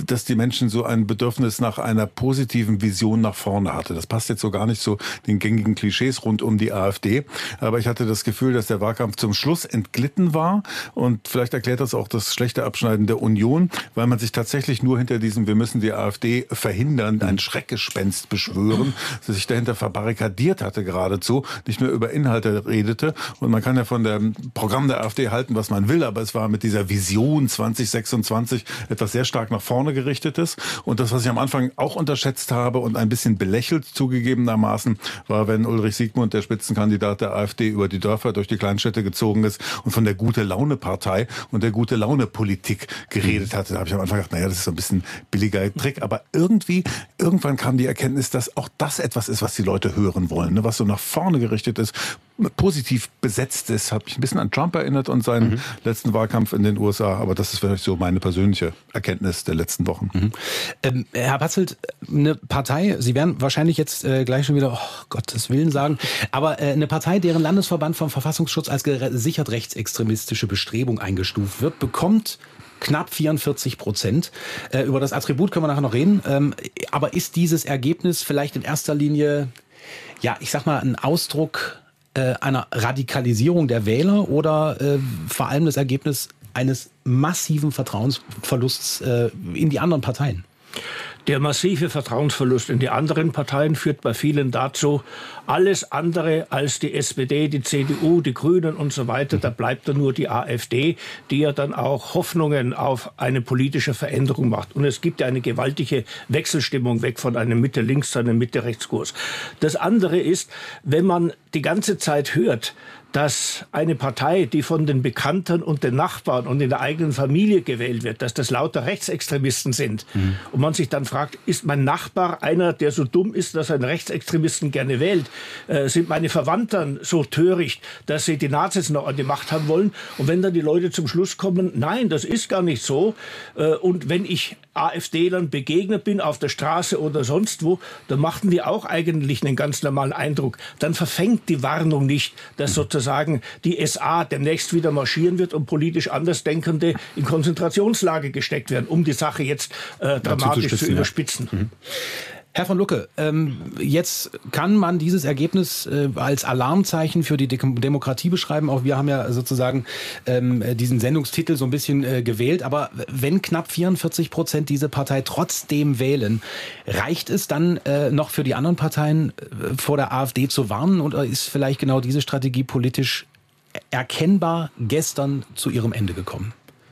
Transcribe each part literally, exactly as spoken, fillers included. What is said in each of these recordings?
dass die Menschen so ein Bedürfnis nach einer positiven Vision nach vorne hatte. Das passt jetzt so gar nicht so den gängigen Klischees rund um die AfD. Aber ich hatte das Gefühl, dass der Wahlkampf zum Schluss entglitten war. Und vielleicht erklärt das auch das schlechte Abschneiden der Union, weil man sich tatsächlich nur hinter diesem "Wir müssen die AfD verhindern", ein Schreckgespenst beschwören, sich dahinter verbarrikadiert hatte geradezu, nicht mehr über Inhalte redete. Und man kann ja von dem Programm der AfD halten, was man will, aber es war mit dieser Vision zwanzig sechsundzwanzig etwas sehr stark nach vorne gerichtetes. Und das, was ich am Anfang auch unterschätzt habe und ein bisschen belächelt zugegebenermaßen, war, wenn Ulrich Siegmund, der Spitzenkandidat der AfD, über die Dörfer durch die Kleinstädte gezogen ist und von der Gute-Laune-Partei und der Gute-Laune-Politik geredet hatte. Da habe ich am Anfang gedacht, naja, das ist so ein bisschen billiger Trick. Aber irgendwie, irgendwann kam die Erkenntnis, dass auch das etwas ist, was die Leute hören wollen, ne? Was so nach vorne gerichtet ist, positiv besetzt ist. Hat mich ein bisschen an Trump erinnert und seinen mhm. letzten Wahlkampf in den U S A. Aber das ist vielleicht so meine persönliche Erkenntnis der letzten Wochen. Mhm. Ähm, Herr Batzelt, eine Partei, Sie werden wahrscheinlich jetzt äh, gleich schon wieder, oh Gottes Willen sagen, aber äh, eine Partei, deren Landesverband vom Verfassungsschutz als gesichert rechtsextremistische Bestrebung eingestuft wird, bekommt knapp vierundvierzig Prozent. Äh, über das Attribut können wir nachher noch reden. Ähm, aber ist dieses Ergebnis vielleicht in erster Linie, ja, ich sag mal, ein Ausdruck äh, einer Radikalisierung der Wähler oder äh, vor allem das Ergebnis eines massiven Vertrauensverlusts äh, in die anderen Parteien? Der massive Vertrauensverlust in die anderen Parteien führt bei vielen dazu, alles andere als die S P D, die C D U, die Grünen und so weiter, da bleibt dann nur die AfD, die ja dann auch Hoffnungen auf eine politische Veränderung macht. Und es gibt ja eine gewaltige Wechselstimmung weg von einem Mitte-Links- zu einem Mitte-Rechts-Kurs. Das andere ist, wenn man die ganze Zeit hört, dass eine Partei, die von den Bekannten und den Nachbarn und in der eigenen Familie gewählt wird, dass das lauter Rechtsextremisten sind. Mhm. Und man sich dann fragt, ist mein Nachbar einer, der so dumm ist, dass er einen Rechtsextremisten gerne wählt? Äh, sind meine Verwandten so töricht, dass sie die Nazis noch an die Macht haben wollen? Und wenn dann die Leute zum Schluss kommen, nein, das ist gar nicht so. Äh, und wenn ich AfD-Lern begegnet bin, auf der Straße oder sonst wo, dann machten die auch eigentlich einen ganz normalen Eindruck. Dann verfängt die Warnung nicht, dass sozusagen die S A demnächst wieder marschieren wird und politisch Andersdenkende in Konzentrationslager gesteckt werden, um die Sache jetzt äh, dramatisch zu, zu überspitzen. Ja. Mhm. Herr von Lucke, ähm, jetzt kann man dieses Ergebnis äh, als Alarmzeichen für die De- Demokratie beschreiben. Auch wir haben ja sozusagen ähm, diesen Sendungstitel so ein bisschen äh, gewählt. Aber wenn knapp vierundvierzig Prozent diese Partei trotzdem wählen, reicht es dann äh, noch für die anderen Parteien äh, vor der AfD zu warnen? Oder ist vielleicht genau diese Strategie politisch erkennbar gestern zu ihrem Ende gekommen?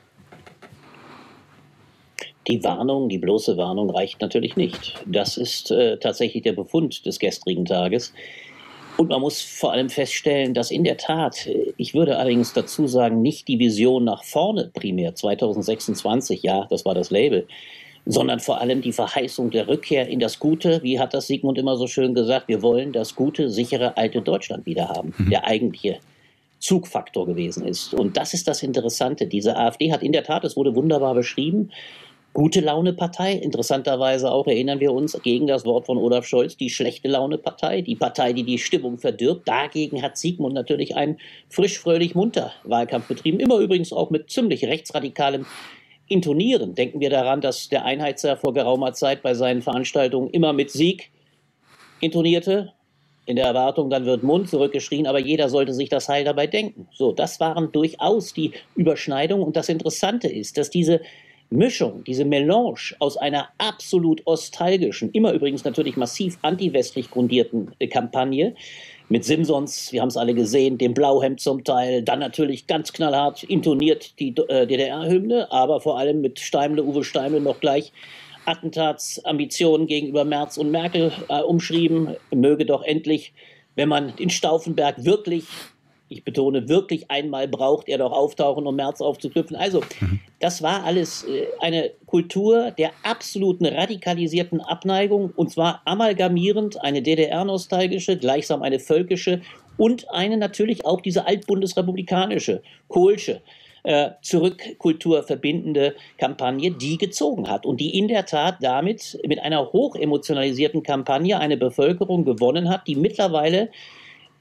Die Warnung, die bloße Warnung reicht natürlich nicht. Das ist äh, tatsächlich der Befund des gestrigen Tages. Und man muss vor allem feststellen, dass in der Tat, ich würde allerdings dazu sagen, nicht die Vision nach vorne primär zweitausendsechsundzwanzig, ja, das war das Label, sondern vor allem die Verheißung der Rückkehr in das Gute, wie hat das Sigmund immer so schön gesagt, wir wollen das gute, sichere, alte Deutschland wieder haben, mhm. der eigentliche Zugfaktor gewesen ist. Und das ist das Interessante. Diese AfD hat in der Tat, es wurde wunderbar beschrieben, Gute-Laune-Partei, interessanterweise auch, erinnern wir uns, gegen das Wort von Olaf Scholz, die Schlechte-Laune-Partei, die Partei, die die Stimmung verdirbt. Dagegen hat Sigmund natürlich einen frisch, fröhlich, munter Wahlkampf betrieben, immer übrigens auch mit ziemlich rechtsradikalem Intonieren. Denken wir daran, dass der Einheitsherr vor geraumer Zeit bei seinen Veranstaltungen immer mit Sieg intonierte, in der Erwartung, dann wird Mund zurückgeschrien, aber jeder sollte sich das Heil dabei denken. So, das waren durchaus die Überschneidungen. Und das Interessante ist, dass diese Mischung, diese Melange aus einer absolut ostalgischen, immer übrigens natürlich massiv antiwestlich grundierten äh, Kampagne mit Simsons, wir haben es alle gesehen, dem Blauhemd zum Teil, dann natürlich ganz knallhart intoniert die äh, D D R-Hymne, aber vor allem mit Steimle, Uwe Steimle noch gleich Attentatsambitionen gegenüber Merz und Merkel äh, umschrieben. Möge doch endlich, wenn man den Stauffenberg wirklich, ich betone, wirklich einmal braucht, er doch auftauchen, um Merz aufzuknüpfen. Also, mhm. das war alles äh, eine Kultur der absoluten radikalisierten Abneigung, und zwar amalgamierend eine D D R-nostalgische, gleichsam eine völkische und eine natürlich auch diese altbundesrepublikanische, kohlsche, äh, Zurückkultur verbindende Kampagne, die gezogen hat und die in der Tat damit mit einer hochemotionalisierten Kampagne eine Bevölkerung gewonnen hat, die mittlerweile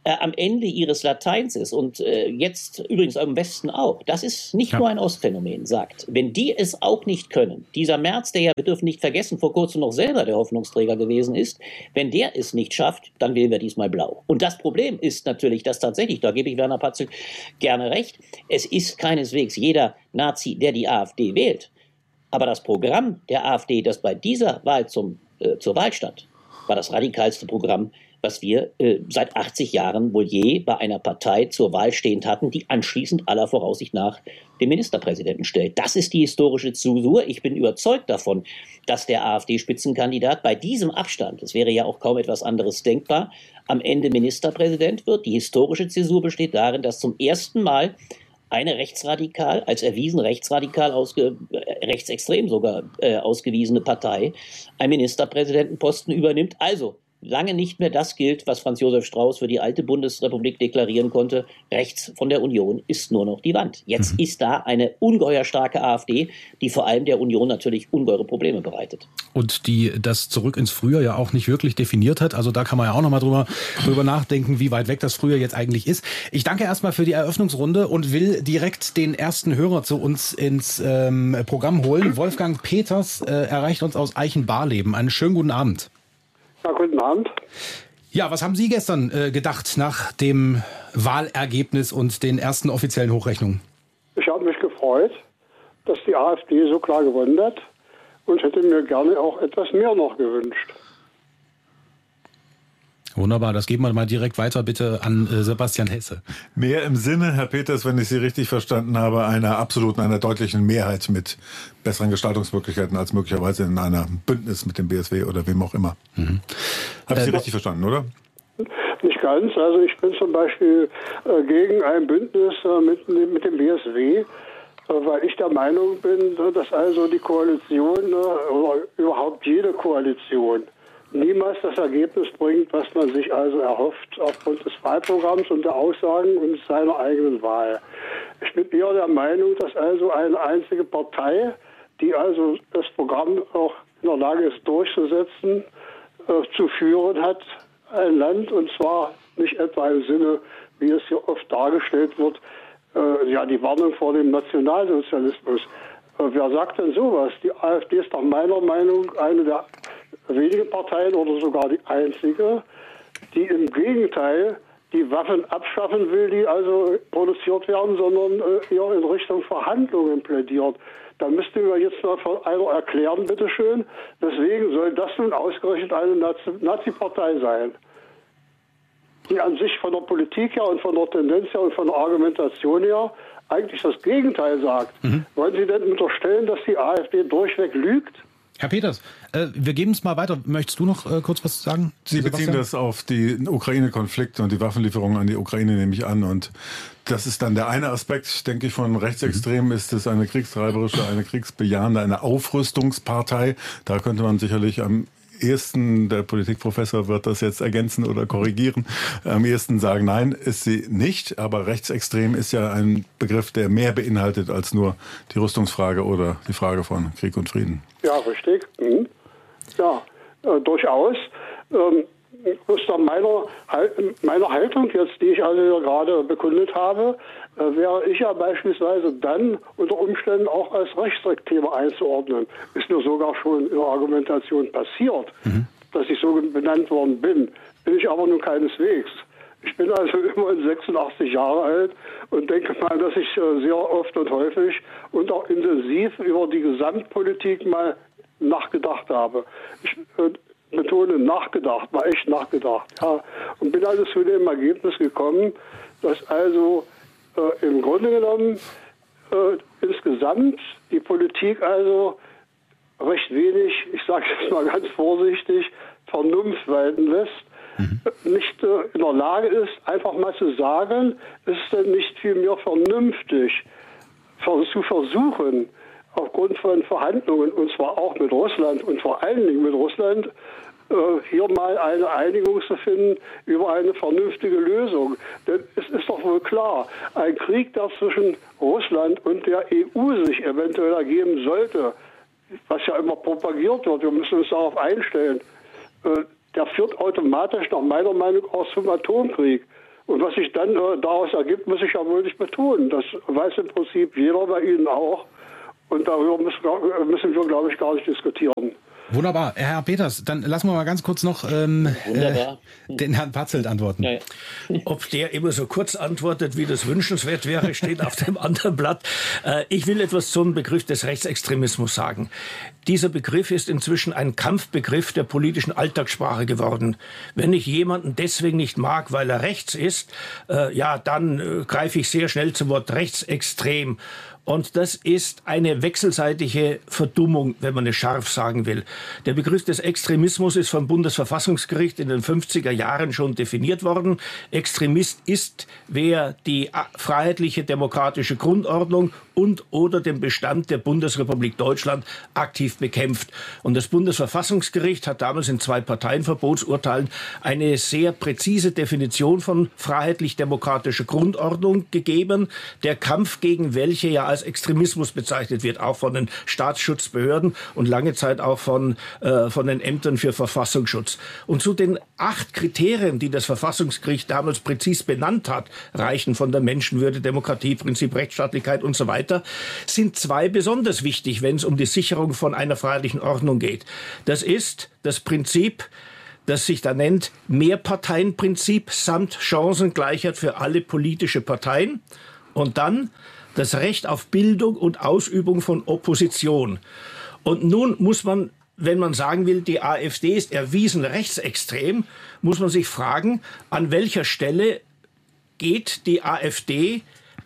äh, am Ende ihres Lateins ist und äh, jetzt übrigens im Westen auch, das ist nicht ja. nur ein Ostphänomen, sagt. Wenn die es auch nicht können, dieser Merz, der ja, wir dürfen nicht vergessen, vor kurzem noch selber der Hoffnungsträger gewesen ist, wenn der es nicht schafft, dann wählen wir diesmal blau. Und das Problem ist natürlich, dass tatsächlich, da gebe ich Werner Patzel gerne recht, es ist keineswegs jeder Nazi, der die AfD wählt. Aber das Programm der AfD, das bei dieser Wahl zum, äh, zur Wahl stand, war das radikalste Programm, was wir äh, seit achtzig Jahren wohl je bei einer Partei zur Wahl stehend hatten, die anschließend aller Voraussicht nach den Ministerpräsidenten stellt. Das ist die historische Zäsur. Ich bin überzeugt davon, dass der AfD-Spitzenkandidat bei diesem Abstand, es wäre ja auch kaum etwas anderes denkbar, am Ende Ministerpräsident wird. Die historische Zäsur besteht darin, dass zum ersten Mal eine rechtsradikal, als erwiesen rechtsradikal, ausge, äh, rechtsextrem sogar äh, ausgewiesene Partei einen Ministerpräsidentenposten übernimmt. Also lange nicht mehr das gilt, was Franz Josef Strauß für die alte Bundesrepublik deklarieren konnte. Rechts von der Union ist nur noch die Wand. Jetzt mhm. ist da eine ungeheuer starke AfD, die vor allem der Union natürlich ungeheure Probleme bereitet. Und die das zurück ins Frühjahr ja auch nicht wirklich definiert hat. Also da kann man ja auch noch mal drüber, drüber nachdenken, wie weit weg das Frühjahr jetzt eigentlich ist. Ich danke erstmal für die Eröffnungsrunde und will direkt den ersten Hörer zu uns ins ähm, Programm holen. Wolfgang Peters äh, erreicht uns aus Eichenbarleben. Einen schönen guten Abend. Ja, guten Abend. Ja, was haben Sie gestern äh, gedacht nach dem Wahlergebnis und den ersten offiziellen Hochrechnungen? Ich habe mich gefreut, dass die AfD so klar gewonnen hat und hätte mir gerne auch etwas mehr noch gewünscht. Wunderbar, das geben wir mal direkt weiter bitte an äh, Sebastian Hesse. Mehr im Sinne, Herr Peters, wenn ich Sie richtig verstanden habe, einer absoluten, einer deutlichen Mehrheit mit besseren Gestaltungsmöglichkeiten als möglicherweise in einer Bündnis mit dem B S W oder wem auch immer. Mhm. Habe ich äh, Sie richtig verstanden, oder? Nicht ganz. Also ich bin zum Beispiel äh, gegen ein Bündnis äh, mit, mit dem B S W, äh, weil ich der Meinung bin, dass also die Koalition äh, oder überhaupt jede Koalition niemals das Ergebnis bringt, was man sich also erhofft aufgrund des Wahlprogramms und der Aussagen und seiner eigenen Wahl. Ich bin eher der Meinung, dass also eine einzige Partei, die also das Programm auch in der Lage ist durchzusetzen, äh, zu führen hat, ein Land, und zwar nicht etwa im Sinne, wie es hier oft dargestellt wird, äh, ja, die Warnung vor dem Nationalsozialismus. Äh, wer sagt denn sowas? Die AfD ist nach meiner Meinung eine der wenige Parteien oder sogar die einzige, die im Gegenteil die Waffen abschaffen will, die also produziert werden, sondern äh, eher in Richtung Verhandlungen plädiert. Da müsste mir jetzt mal von einer erklären, bitteschön, weswegen soll das nun ausgerechnet eine Nazi-Partei sein, die an sich von der Politik her und von der Tendenz her und von der Argumentation her eigentlich das Gegenteil sagt. Mhm. Wollen Sie denn unterstellen, dass die AfD durchweg lügt? Herr Peters, äh, wir geben es mal weiter. Möchtest du noch äh, kurz was sagen? Sie Sebastian? Beziehen das auf den Ukraine-Konflikt und die Waffenlieferungen an die Ukraine, nehme ich an. Und das ist dann der eine Aspekt, denke ich, von Rechtsextremen. Mhm. Ist es eine kriegstreiberische, eine kriegsbejahende, eine Aufrüstungspartei. Da könnte man sicherlich am ehesten, der Politikprofessor wird das jetzt ergänzen oder korrigieren, am ehesten sagen, nein, ist sie nicht. Aber rechtsextrem ist ja ein Begriff, der mehr beinhaltet als nur die Rüstungsfrage oder die Frage von Krieg und Frieden. Ja, richtig. Mhm. Ja, äh, durchaus. Ähm, aus meiner, meiner Haltung jetzt, die ich also gerade bekundet habe, äh, wäre ich ja beispielsweise dann unter Umständen auch als rechtsextrem einzuordnen. Ist mir sogar schon in der Argumentation passiert, mhm. dass ich so benannt worden bin. Bin ich aber nun keineswegs. Ich bin also immerhin sechsundachtzig Jahre alt und denke mal, dass ich äh, sehr oft und häufig und auch intensiv über die Gesamtpolitik mal nachgedacht habe. Ich äh, betone nachgedacht, mal echt nachgedacht. Ja. Und bin also zu dem Ergebnis gekommen, dass also äh, im Grunde genommen äh, insgesamt die Politik also recht wenig, ich sage jetzt mal ganz vorsichtig, Vernunft walten lässt. Mhm. nicht äh, in der Lage ist, einfach mal zu sagen, ist es denn nicht vielmehr vernünftig, zu versuchen, aufgrund von Verhandlungen, und zwar auch mit Russland und vor allen Dingen mit Russland, äh, hier mal eine Einigung zu finden über eine vernünftige Lösung. Denn es ist doch wohl klar, ein Krieg, der zwischen Russland und der E U sich eventuell ergeben sollte, was ja immer propagiert wird, wir müssen uns darauf einstellen, äh, der führt automatisch nach meiner Meinung aus zum Atomkrieg. Und was sich dann äh, daraus ergibt, muss ich ja wohl nicht betonen. Das weiß im Prinzip jeder, bei Ihnen auch. Und darüber müssen, müssen wir, glaube ich, gar nicht diskutieren. Wunderbar. Herr Peters, dann lassen wir mal ganz kurz noch ähm, äh, den Herrn Patzelt antworten. Ja, ja. Ob der immer so kurz antwortet, wie das wünschenswert wäre, steht auf dem anderen Blatt. Äh, ich will etwas zum Begriff des Rechtsextremismus sagen. Dieser Begriff ist inzwischen ein Kampfbegriff der politischen Alltagssprache geworden. Wenn ich jemanden deswegen nicht mag, weil er rechts ist, äh, ja, dann äh, greife ich sehr schnell zum Wort rechtsextrem. Und das ist eine wechselseitige Verdummung, wenn man es scharf sagen will. Der Begriff des Extremismus ist vom Bundesverfassungsgericht in den fünfziger Jahren schon definiert worden. Extremist ist, wer die freiheitliche demokratische Grundordnung und oder den Bestand der Bundesrepublik Deutschland aktiv bekämpft. Und das Bundesverfassungsgericht hat damals in zwei Parteienverbotsurteilen eine sehr präzise Definition von freiheitlich-demokratischer Grundordnung gegeben. Der Kampf gegen welche ja als Extremismus bezeichnet wird, auch von den Staatsschutzbehörden und lange Zeit auch von, äh, von den Ämtern für Verfassungsschutz. Und zu den acht Kriterien, die das Verfassungsgericht damals präzis benannt hat, reichen von der Menschenwürde, Demokratie, Prinzip Rechtsstaatlichkeit und so weiter, sind zwei besonders wichtig, wenn es um die Sicherung von einer freiheitlichen Ordnung geht. Das ist das Prinzip, das sich da nennt Mehrparteienprinzip samt Chancengleichheit für alle politische Parteien und dann das Recht auf Bildung und Ausübung von Opposition. Und nun muss man, wenn man sagen will, die AfD ist erwiesen rechtsextrem, muss man sich fragen, an welcher Stelle geht die AfD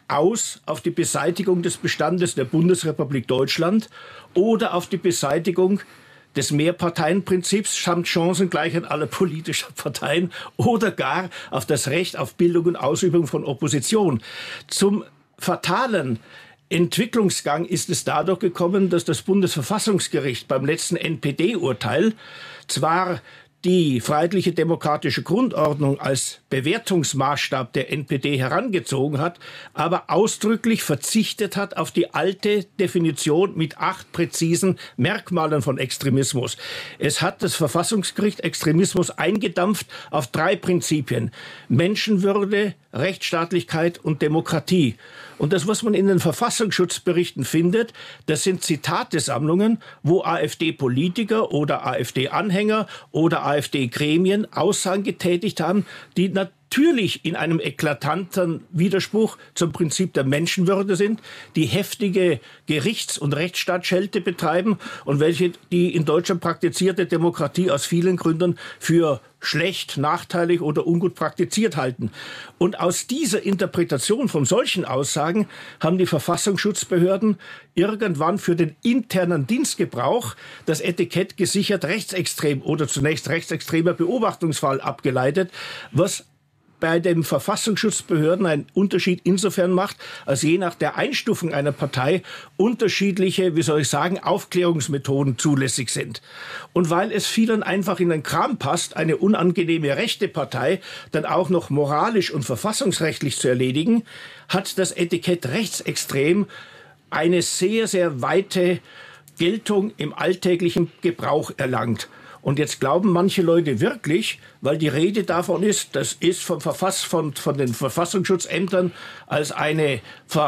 aus auf die Beseitigung des Bestandes der Bundesrepublik Deutschland oder auf die Beseitigung des Mehrparteienprinzips samt Chancengleichheit aller politischer Parteien oder gar auf das Recht auf Bildung und Ausübung von Opposition. Zum fatalen Entwicklungsgang ist es dadurch gekommen, dass das Bundesverfassungsgericht beim letzten N P D-Urteil zwar die freiheitliche demokratische Grundordnung als Bewertungsmaßstab der N P D herangezogen hat, aber ausdrücklich verzichtet hat auf die alte Definition mit acht präzisen Merkmalen von Extremismus. Es hat das Verfassungsgericht Extremismus eingedampft auf drei Prinzipien: Menschenwürde, Rechtsstaatlichkeit und Demokratie. Und das, was man in den Verfassungsschutzberichten findet, das sind Zitatesammlungen, wo AfD-Politiker oder AfD-Anhänger oder AfD-Gremien Aussagen getätigt haben, die natürlich in einem eklatanten Widerspruch zum Prinzip der Menschenwürde sind, die heftige Gerichts- und Rechtsstaatsschelte betreiben und welche die in Deutschland praktizierte Demokratie aus vielen Gründen für schlecht, nachteilig oder ungut praktiziert halten. Und aus dieser Interpretation von solchen Aussagen haben die Verfassungsschutzbehörden irgendwann für den internen Dienstgebrauch das Etikett gesichert rechtsextrem oder zunächst rechtsextremer Beobachtungsfall abgeleitet, was bei den Verfassungsschutzbehörden einen Unterschied insofern macht, als je nach der Einstufung einer Partei unterschiedliche, wie soll ich sagen, Aufklärungsmethoden zulässig sind. Und weil es vielen einfach in den Kram passt, eine unangenehme rechte Partei dann auch noch moralisch und verfassungsrechtlich zu erledigen, hat das Etikett rechtsextrem eine sehr, sehr weite Geltung im alltäglichen Gebrauch erlangt. Und jetzt glauben manche Leute wirklich, weil die Rede davon ist, das ist vom Verfass, von, von den Verfassungsschutzämtern als eine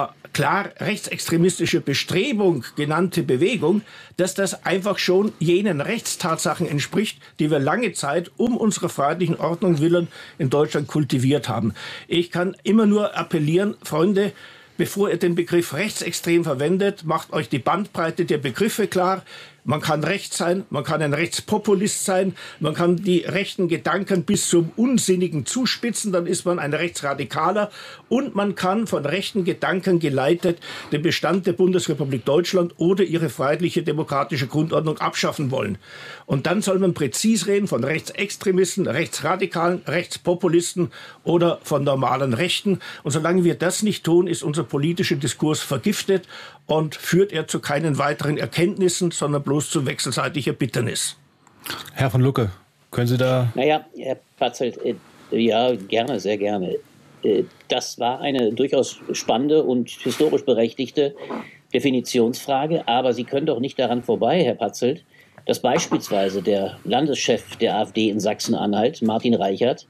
klar rechtsextremistische Bestrebung genannte Bewegung, dass das einfach schon jenen Rechtstatsachen entspricht, die wir lange Zeit um unsere freiheitlichen Ordnung willen in Deutschland kultiviert haben. Ich kann immer nur appellieren, Freunde, bevor ihr den Begriff rechtsextrem verwendet, macht euch die Bandbreite der Begriffe klar. Man kann rechts sein, man kann ein Rechtspopulist sein, man kann die rechten Gedanken bis zum Unsinnigen zuspitzen, dann ist man ein Rechtsradikaler, und man kann von rechten Gedanken geleitet den Bestand der Bundesrepublik Deutschland oder ihre freiheitliche demokratische Grundordnung abschaffen wollen. Und dann soll man präzis reden von Rechtsextremisten, Rechtsradikalen, Rechtspopulisten oder von normalen Rechten. Und solange wir das nicht tun, ist unser politischer Diskurs vergiftet und führt er zu keinen weiteren Erkenntnissen, sondern bloß zu wechselseitiger Bitternis. Herr von Lucke, können Sie da... Naja, Herr Patzelt, äh, ja, gerne, sehr gerne. Äh, das war eine durchaus spannende und historisch berechtigte Definitionsfrage, aber Sie können doch nicht daran vorbei, Herr Patzelt, dass beispielsweise der Landeschef der AfD in Sachsen-Anhalt, Martin Reichert,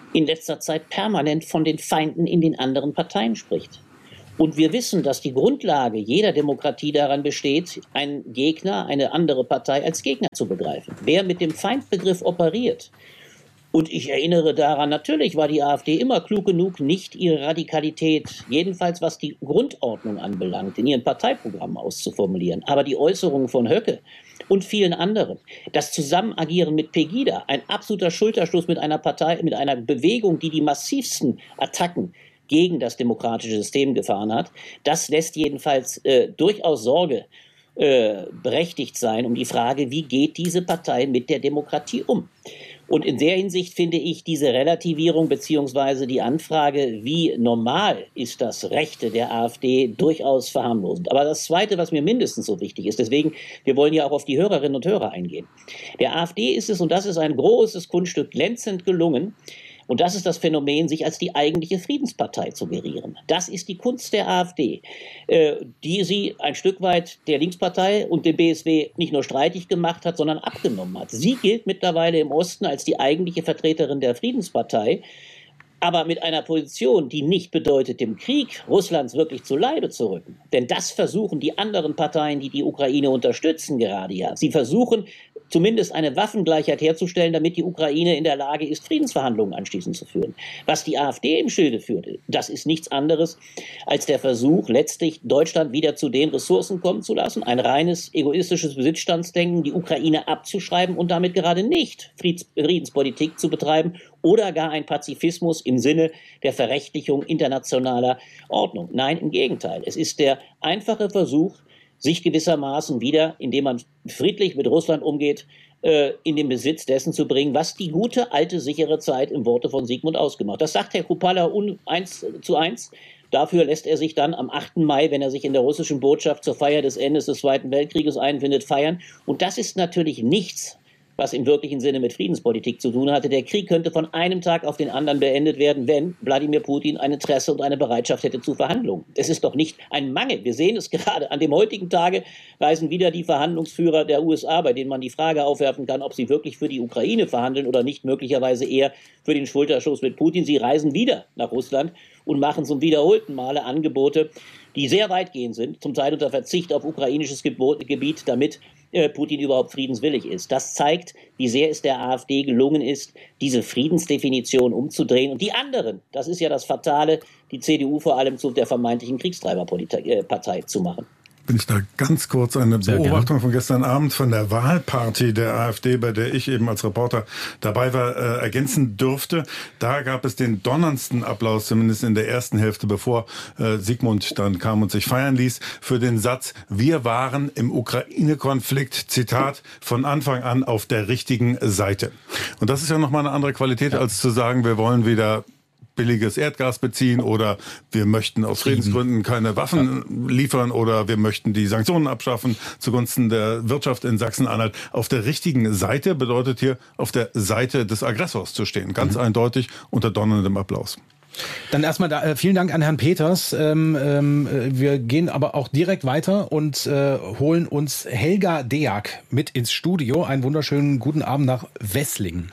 in letzter Zeit permanent von den Feinden in den anderen Parteien spricht. Und wir wissen, dass die Grundlage jeder Demokratie daran besteht, einen Gegner, eine andere Partei als Gegner zu begreifen. Wer mit dem Feindbegriff operiert, und ich erinnere daran, natürlich war die AfD immer klug genug, nicht ihre Radikalität, jedenfalls was die Grundordnung anbelangt, in ihren Parteiprogrammen auszuformulieren. Aber die Äußerungen von Höcke und vielen anderen, das Zusammenagieren mit Pegida, ein absoluter Schulterschluss mit einer Partei, mit einer Bewegung, die die massivsten Attacken gegen das demokratische System gefahren hat, das lässt jedenfalls äh, durchaus Sorge äh, berechtigt sein um die Frage, wie geht diese Partei mit der Demokratie um? Und in der Hinsicht finde ich diese Relativierung beziehungsweise die Anfrage, wie normal ist das Rechte der AfD, durchaus verharmlosend. Aber das Zweite, was mir mindestens so wichtig ist, deswegen, wir wollen ja auch auf die Hörerinnen und Hörer eingehen. Der AfD ist es, und das ist ein großes Kunststück, glänzend gelungen, und das ist das Phänomen, sich als die eigentliche Friedenspartei zu gerieren. Das ist die Kunst der AfD, äh, die sie ein Stück weit der Linkspartei und dem B S W nicht nur streitig gemacht hat, sondern abgenommen hat. Sie gilt mittlerweile im Osten als die eigentliche Vertreterin der Friedenspartei, aber mit einer Position, die nicht bedeutet, dem Krieg Russlands wirklich zu Leibe zu rücken. Denn das versuchen die anderen Parteien, die die Ukraine unterstützen, gerade ja. Sie versuchen zumindest eine Waffengleichheit herzustellen, damit die Ukraine in der Lage ist, Friedensverhandlungen anschließend zu führen. Was die AfD im Schilde führt, das ist nichts anderes als der Versuch, letztlich Deutschland wieder zu den Ressourcen kommen zu lassen, ein reines egoistisches Besitzstandsdenken, die Ukraine abzuschreiben und damit gerade nicht Friedenspolitik zu betreiben oder gar ein Pazifismus im Sinne der Verrechtlichung internationaler Ordnung. Nein, im Gegenteil. Es ist der einfache Versuch, sich gewissermaßen wieder, indem man friedlich mit Russland umgeht, äh, in den Besitz dessen zu bringen, was die gute, alte, sichere Zeit im Worte von Sigmund ausgemacht. Das sagt Herr Kupala eins zu eins. Dafür lässt er sich dann am achten Mai, wenn er sich in der russischen Botschaft zur Feier des Endes des Zweiten Weltkrieges einfindet, feiern. Und das ist natürlich nichts, was im wirklichen Sinne mit Friedenspolitik zu tun hatte. Der Krieg könnte von einem Tag auf den anderen beendet werden, wenn Wladimir Putin ein Interesse und eine Bereitschaft hätte zu Verhandlungen. Es ist doch nicht ein Mangel. Wir sehen es gerade. An dem heutigen Tage reisen wieder die Verhandlungsführer der U S A, bei denen man die Frage aufwerfen kann, ob sie wirklich für die Ukraine verhandeln oder nicht, möglicherweise eher für den Schulterschluss mit Putin. Sie reisen wieder nach Russland und machen zum wiederholten Male Angebote, die sehr weitgehend sind, zum Teil unter Verzicht auf ukrainisches Gebiet, damit Putin überhaupt friedenswillig ist. Das zeigt, wie sehr es der AfD gelungen ist, diese Friedensdefinition umzudrehen. Und die anderen, das ist ja das Fatale, die C D U vor allem zu der vermeintlichen Kriegstreiberpartei zu machen. Bin ich da ganz kurz eine Sehr Beobachtung gerne. von gestern Abend von der Wahlparty der AfD, bei der ich eben als Reporter dabei war, äh, ergänzen dürfte. Da gab es den donnerndsten Applaus, zumindest in der ersten Hälfte, bevor äh, Sigmund dann kam und sich feiern ließ, für den Satz, wir waren im Ukraine-Konflikt, Zitat, von Anfang an auf der richtigen Seite. Und das ist ja nochmal eine andere Qualität, ja, als zu sagen, wir wollen wieder billiges Erdgas beziehen oder wir möchten aus Friedensgründen keine Waffen liefern oder wir möchten die Sanktionen abschaffen zugunsten der Wirtschaft in Sachsen-Anhalt. Auf der richtigen Seite bedeutet hier, auf der Seite des Aggressors zu stehen. Ganz mhm. eindeutig unter donnerndem Applaus. Dann erstmal da, äh, vielen Dank an Herrn Peters. Ähm, ähm, wir gehen aber auch direkt weiter und äh, holen uns Helga Deak mit ins Studio. Einen wunderschönen guten Abend nach Wesslingen.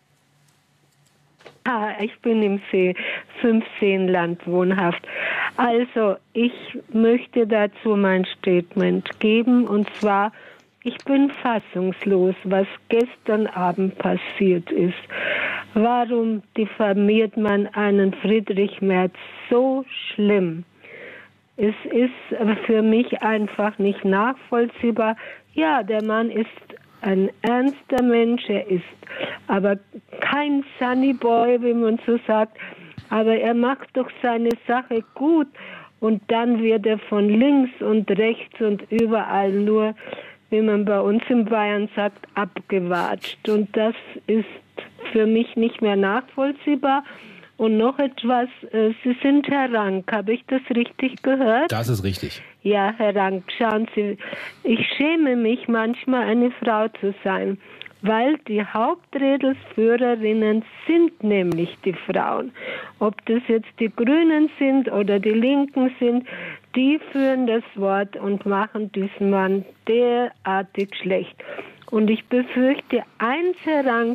Ah, ich bin im See fünfzehn Land wohnhaft. Also, ich möchte dazu mein Statement geben, und zwar, ich bin fassungslos, was gestern Abend passiert ist. Warum diffamiert man einen Friedrich Merz so schlimm? Es ist für mich einfach nicht nachvollziehbar. Ja, der Mann ist ein ernster Mensch, er ist aber kein Sunny Boy, wie man so sagt, aber er macht doch seine Sache gut und dann wird er von links und rechts und überall nur, wie man bei uns in Bayern sagt, abgewatscht, und das ist für mich nicht mehr nachvollziehbar. Und noch etwas, Sie sind Herr Rank, habe ich das richtig gehört? Das ist richtig. Ja, Herr Rank, schauen Sie, ich schäme mich manchmal, eine Frau zu sein, weil die Hauptredelsführerinnen sind nämlich die Frauen. Ob das jetzt die Grünen sind oder die Linken sind, die führen das Wort und machen diesen Mann derartig schlecht. Und ich befürchte eins, Herr Rank,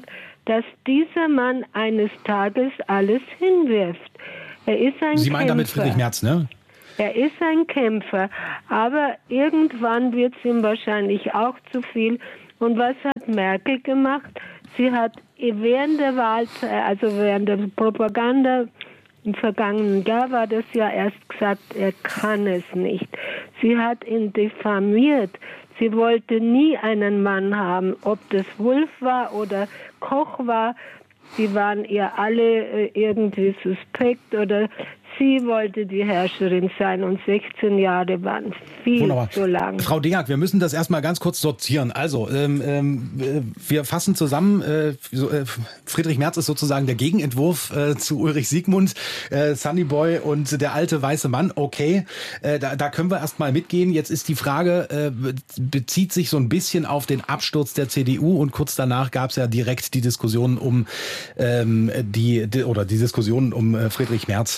dass dieser Mann eines Tages alles hinwirft. Er ist ein Sie meinen Kämpfer. damit Friedrich Merz, ne? Er ist ein Kämpfer, aber irgendwann wird es ihm wahrscheinlich auch zu viel. Und was hat Merkel gemacht? Sie hat während der Wahl, also während der Propaganda, im vergangenen Jahr war das ja erst gesagt, er kann es nicht. Sie hat ihn diffamiert. Sie wollte nie einen Mann haben, ob das Wulff war oder Koch war. Die waren ihr alle irgendwie suspekt oder sie wollte die Herrscherin sein und sechzehn Jahre waren viel Wunderbar. zu lang. Frau Deak, wir müssen das erstmal ganz kurz sortieren. Also, ähm, ähm, wir fassen zusammen, äh, so, äh, Friedrich Merz ist sozusagen der Gegenentwurf äh, zu Ulrich Siegmund, äh, Sunnyboy und der alte weiße Mann. Okay, äh, da, da können wir erstmal mitgehen. Jetzt ist die Frage, äh, bezieht sich so ein bisschen auf den Absturz der C D U und kurz danach gab es ja direkt die Diskussion um ähm, die, die oder die Diskussion um äh, Friedrich Merz.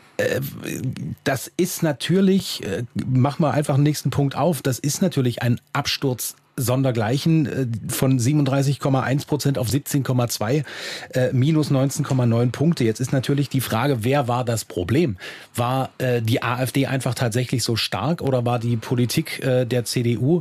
Das ist natürlich, machen wir einfach den nächsten Punkt auf, das ist natürlich ein Absturz sondergleichen von siebenunddreißig Komma eins Prozent auf siebzehn Komma zwei, minus neunzehn Komma neun Punkte. Jetzt ist natürlich die Frage, wer war das Problem? War die AfD einfach tatsächlich so stark oder war die Politik der C D U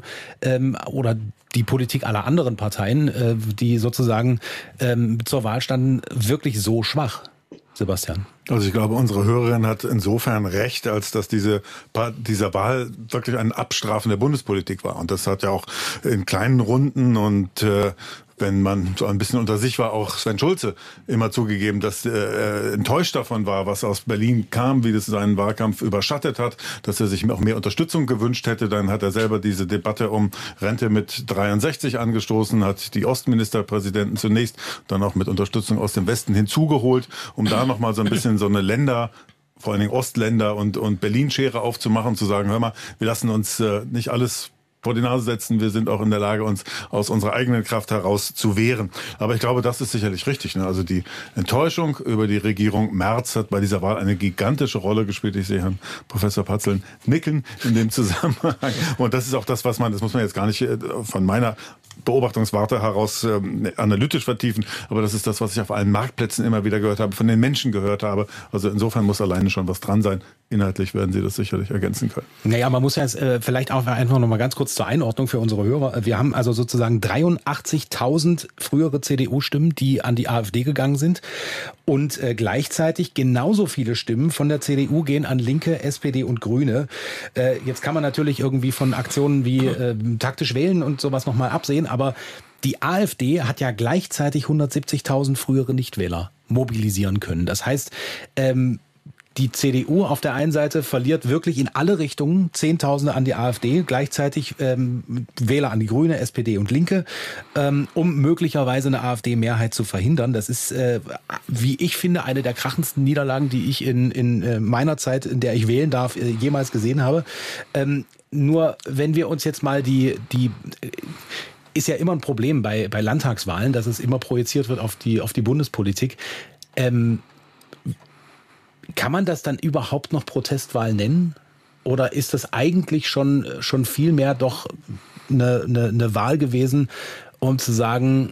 oder die Politik aller anderen Parteien, die sozusagen zur Wahl standen, wirklich so schwach? Sebastian. Also ich glaube, unsere Hörerin hat insofern recht, als dass diese dieser Wahl wirklich ein Abstrafen der Bundespolitik war. Und das hat ja auch in kleinen Runden und äh, wenn man so ein bisschen unter sich war, auch Sven Schulze immer zugegeben, dass er äh, enttäuscht davon war, was aus Berlin kam, wie das seinen Wahlkampf überschattet hat, dass er sich auch mehr Unterstützung gewünscht hätte. Dann hat er selber diese Debatte um Rente mit dreiundsechzig angestoßen, hat die Ostministerpräsidenten zunächst dann auch mit Unterstützung aus dem Westen hinzugeholt, um da nochmal so ein bisschen so eine Länder vor allen Dingen Ostländer und, und Berlin-Schere aufzumachen, zu sagen, hör mal, wir lassen uns äh, nicht alles vor die Nase setzen. Wir sind auch in der Lage, uns aus unserer eigenen Kraft heraus zu wehren. Aber ich glaube, das ist sicherlich richtig. Ne? Also die Enttäuschung über die Regierung Merz hat bei dieser Wahl eine gigantische Rolle gespielt. Ich sehe Herrn Professor Patzeln nicken in dem Zusammenhang. Und das ist auch das, was man, das muss man jetzt gar nicht von meiner Beobachtungswarte heraus äh, analytisch vertiefen, aber das ist das, was ich auf allen Marktplätzen immer wieder gehört habe, von den Menschen gehört habe. Also insofern muss alleine schon was dran sein. Inhaltlich werden Sie das sicherlich ergänzen können. Naja, man muss ja jetzt äh, vielleicht auch einfach noch mal ganz kurz zur Einordnung für unsere Hörer. Wir haben also sozusagen dreiundachtzigtausend frühere C D U-Stimmen, die an die AfD gegangen sind und äh, gleichzeitig genauso viele Stimmen von der C D U gehen an Linke, S P D und Grüne. Äh, jetzt kann man natürlich irgendwie von Aktionen wie äh, taktisch wählen und sowas noch mal absehen, aber die AfD hat ja gleichzeitig hundertsiebzigtausend frühere Nichtwähler mobilisieren können. Das heißt, ähm, die C D U auf der einen Seite verliert wirklich in alle Richtungen Zehntausende an die AfD, gleichzeitig ähm, Wähler an die Grüne, S P D und Linke, ähm, um möglicherweise eine AfD-Mehrheit zu verhindern. Das ist, äh, wie ich finde, eine der krachendsten Niederlagen, die ich in, in äh, meiner Zeit, in der ich wählen darf, äh, jemals gesehen habe. Ähm, nur wenn wir uns jetzt mal die... die äh, ist ja immer ein Problem bei, bei Landtagswahlen, dass es immer projiziert wird auf die, auf die Bundespolitik. Ähm, kann man das dann überhaupt noch Protestwahl nennen? Oder ist das eigentlich schon, schon viel mehr doch eine, eine, eine Wahl gewesen, um zu sagen,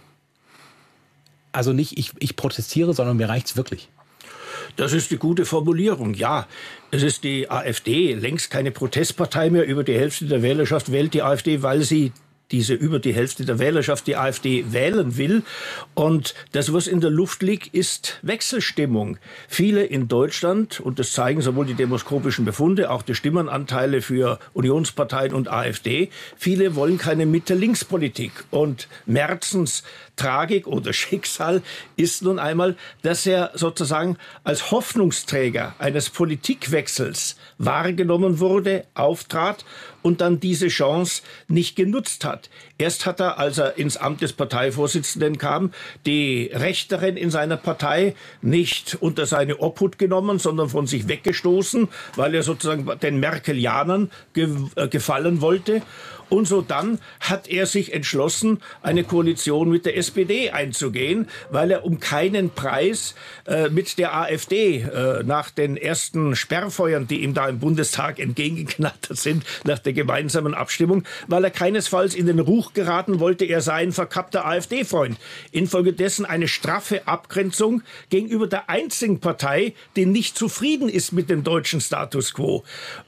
also nicht ich, ich protestiere, sondern mir reicht's wirklich? Das ist die gute Formulierung, ja. Es ist die AfD, längst keine Protestpartei mehr. Über die Hälfte der Wählerschaft wählt die AfD, weil sie diese über die Hälfte der Wählerschaft die AfD wählen will. Und das, was in der Luft liegt, ist Wechselstimmung. Viele in Deutschland, und das zeigen sowohl die demoskopischen Befunde, auch die Stimmenanteile für Unionsparteien und AfD, viele wollen keine Mitte-Links-Politik. Und Merzens Tragik oder Schicksal ist nun einmal, dass er sozusagen als Hoffnungsträger eines Politikwechsels wahrgenommen wurde, auftrat und dann diese Chance nicht genutzt hat. Erst hat er, als er ins Amt des Parteivorsitzenden kam, die Rechteren in seiner Partei nicht unter seine Obhut genommen, sondern von sich weggestoßen, weil er sozusagen den Merkelianern ge- äh, gefallen wollte. Und so dann hat er sich entschlossen, eine Koalition mit der S P D einzugehen, weil er um keinen Preis äh, mit der AfD äh, nach den ersten Sperrfeuern, die ihm da im Bundestag entgegengeknattert sind, nach der gemeinsamen Abstimmung, weil er keinesfalls in in den Ruch geraten, wollte er sei ein verkappter AfD-Freund. Infolgedessen eine straffe Abgrenzung gegenüber der einzigen Partei, die nicht zufrieden ist mit dem deutschen Status quo.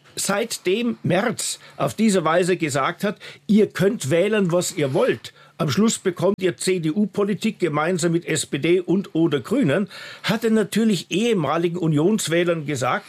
Seitdem Merz auf diese Weise gesagt hat, ihr könnt wählen, was ihr wollt, am Schluss bekommt ihr C D U-Politik gemeinsam mit S P D und oder Grünen, hat er natürlich ehemaligen Unionswählern gesagt,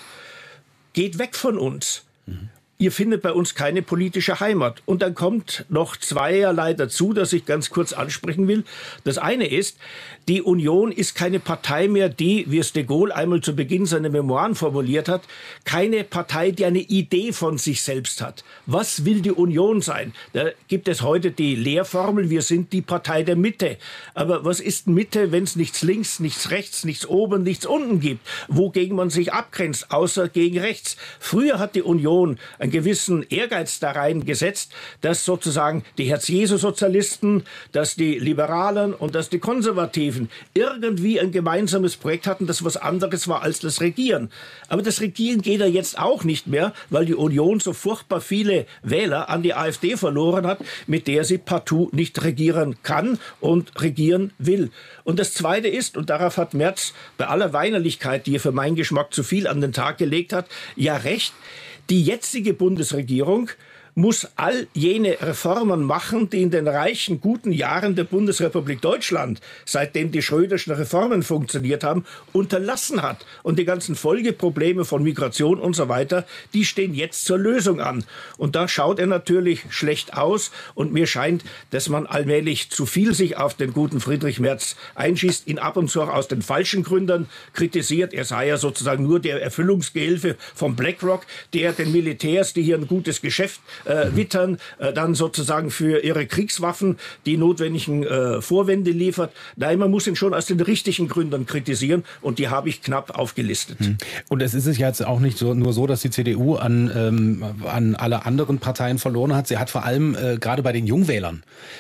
geht weg von uns. Mhm. Ihr findet bei uns keine politische Heimat. Und dann kommt noch zweierlei dazu, das ich ganz kurz ansprechen will. Das eine ist, die Union ist keine Partei mehr, die, wie es de Gaulle einmal zu Beginn seiner Memoiren formuliert hat, keine Partei, die eine Idee von sich selbst hat. Was will die Union sein? Da gibt es heute die Lehrformel, wir sind die Partei der Mitte. Aber was ist Mitte, wenn es nichts links, nichts rechts, nichts oben, nichts unten gibt? Wogegen man sich abgrenzt, außer gegen rechts? Früher hat die Union einen gewissen Ehrgeiz da reingesetzt, dass sozusagen die Herz-Jesu-Sozialisten, dass die Liberalen und dass die Konservativen irgendwie ein gemeinsames Projekt hatten, das was anderes war als das Regieren. Aber das Regieren geht ja jetzt auch nicht mehr, weil die Union so furchtbar viele Wähler an die AfD verloren hat, mit der sie partout nicht regieren kann und regieren will. Und das Zweite ist, und darauf hat Merz bei aller Weinerlichkeit, die er für meinen Geschmack zu viel an den Tag gelegt hat, ja recht, die jetzige Bundesregierung muss all jene Reformen machen, die in den reichen, guten Jahren der Bundesrepublik Deutschland, seitdem die Schröderschen Reformen funktioniert haben, unterlassen hat. Und die ganzen Folgeprobleme von Migration und so weiter, die stehen jetzt zur Lösung an. Und da schaut er natürlich schlecht aus. Und mir scheint, dass man allmählich zu viel sich auf den guten Friedrich Merz einschießt, ihn ab und zu auch aus den falschen Gründen kritisiert. Er sei ja sozusagen nur der Erfüllungsgehilfe von BlackRock, der den Militärs, die hier ein gutes Geschäft Äh, wittern, äh, dann sozusagen für ihre Kriegswaffen die notwendigen äh, Vorwände liefert. Nein, man muss ihn schon aus den richtigen Gründen kritisieren und die habe ich knapp aufgelistet. Und es ist es jetzt auch nicht so, nur so, dass die C D U an, ähm, an alle anderen Parteien verloren hat. Sie hat vor allem äh, gerade bei den Jungwählern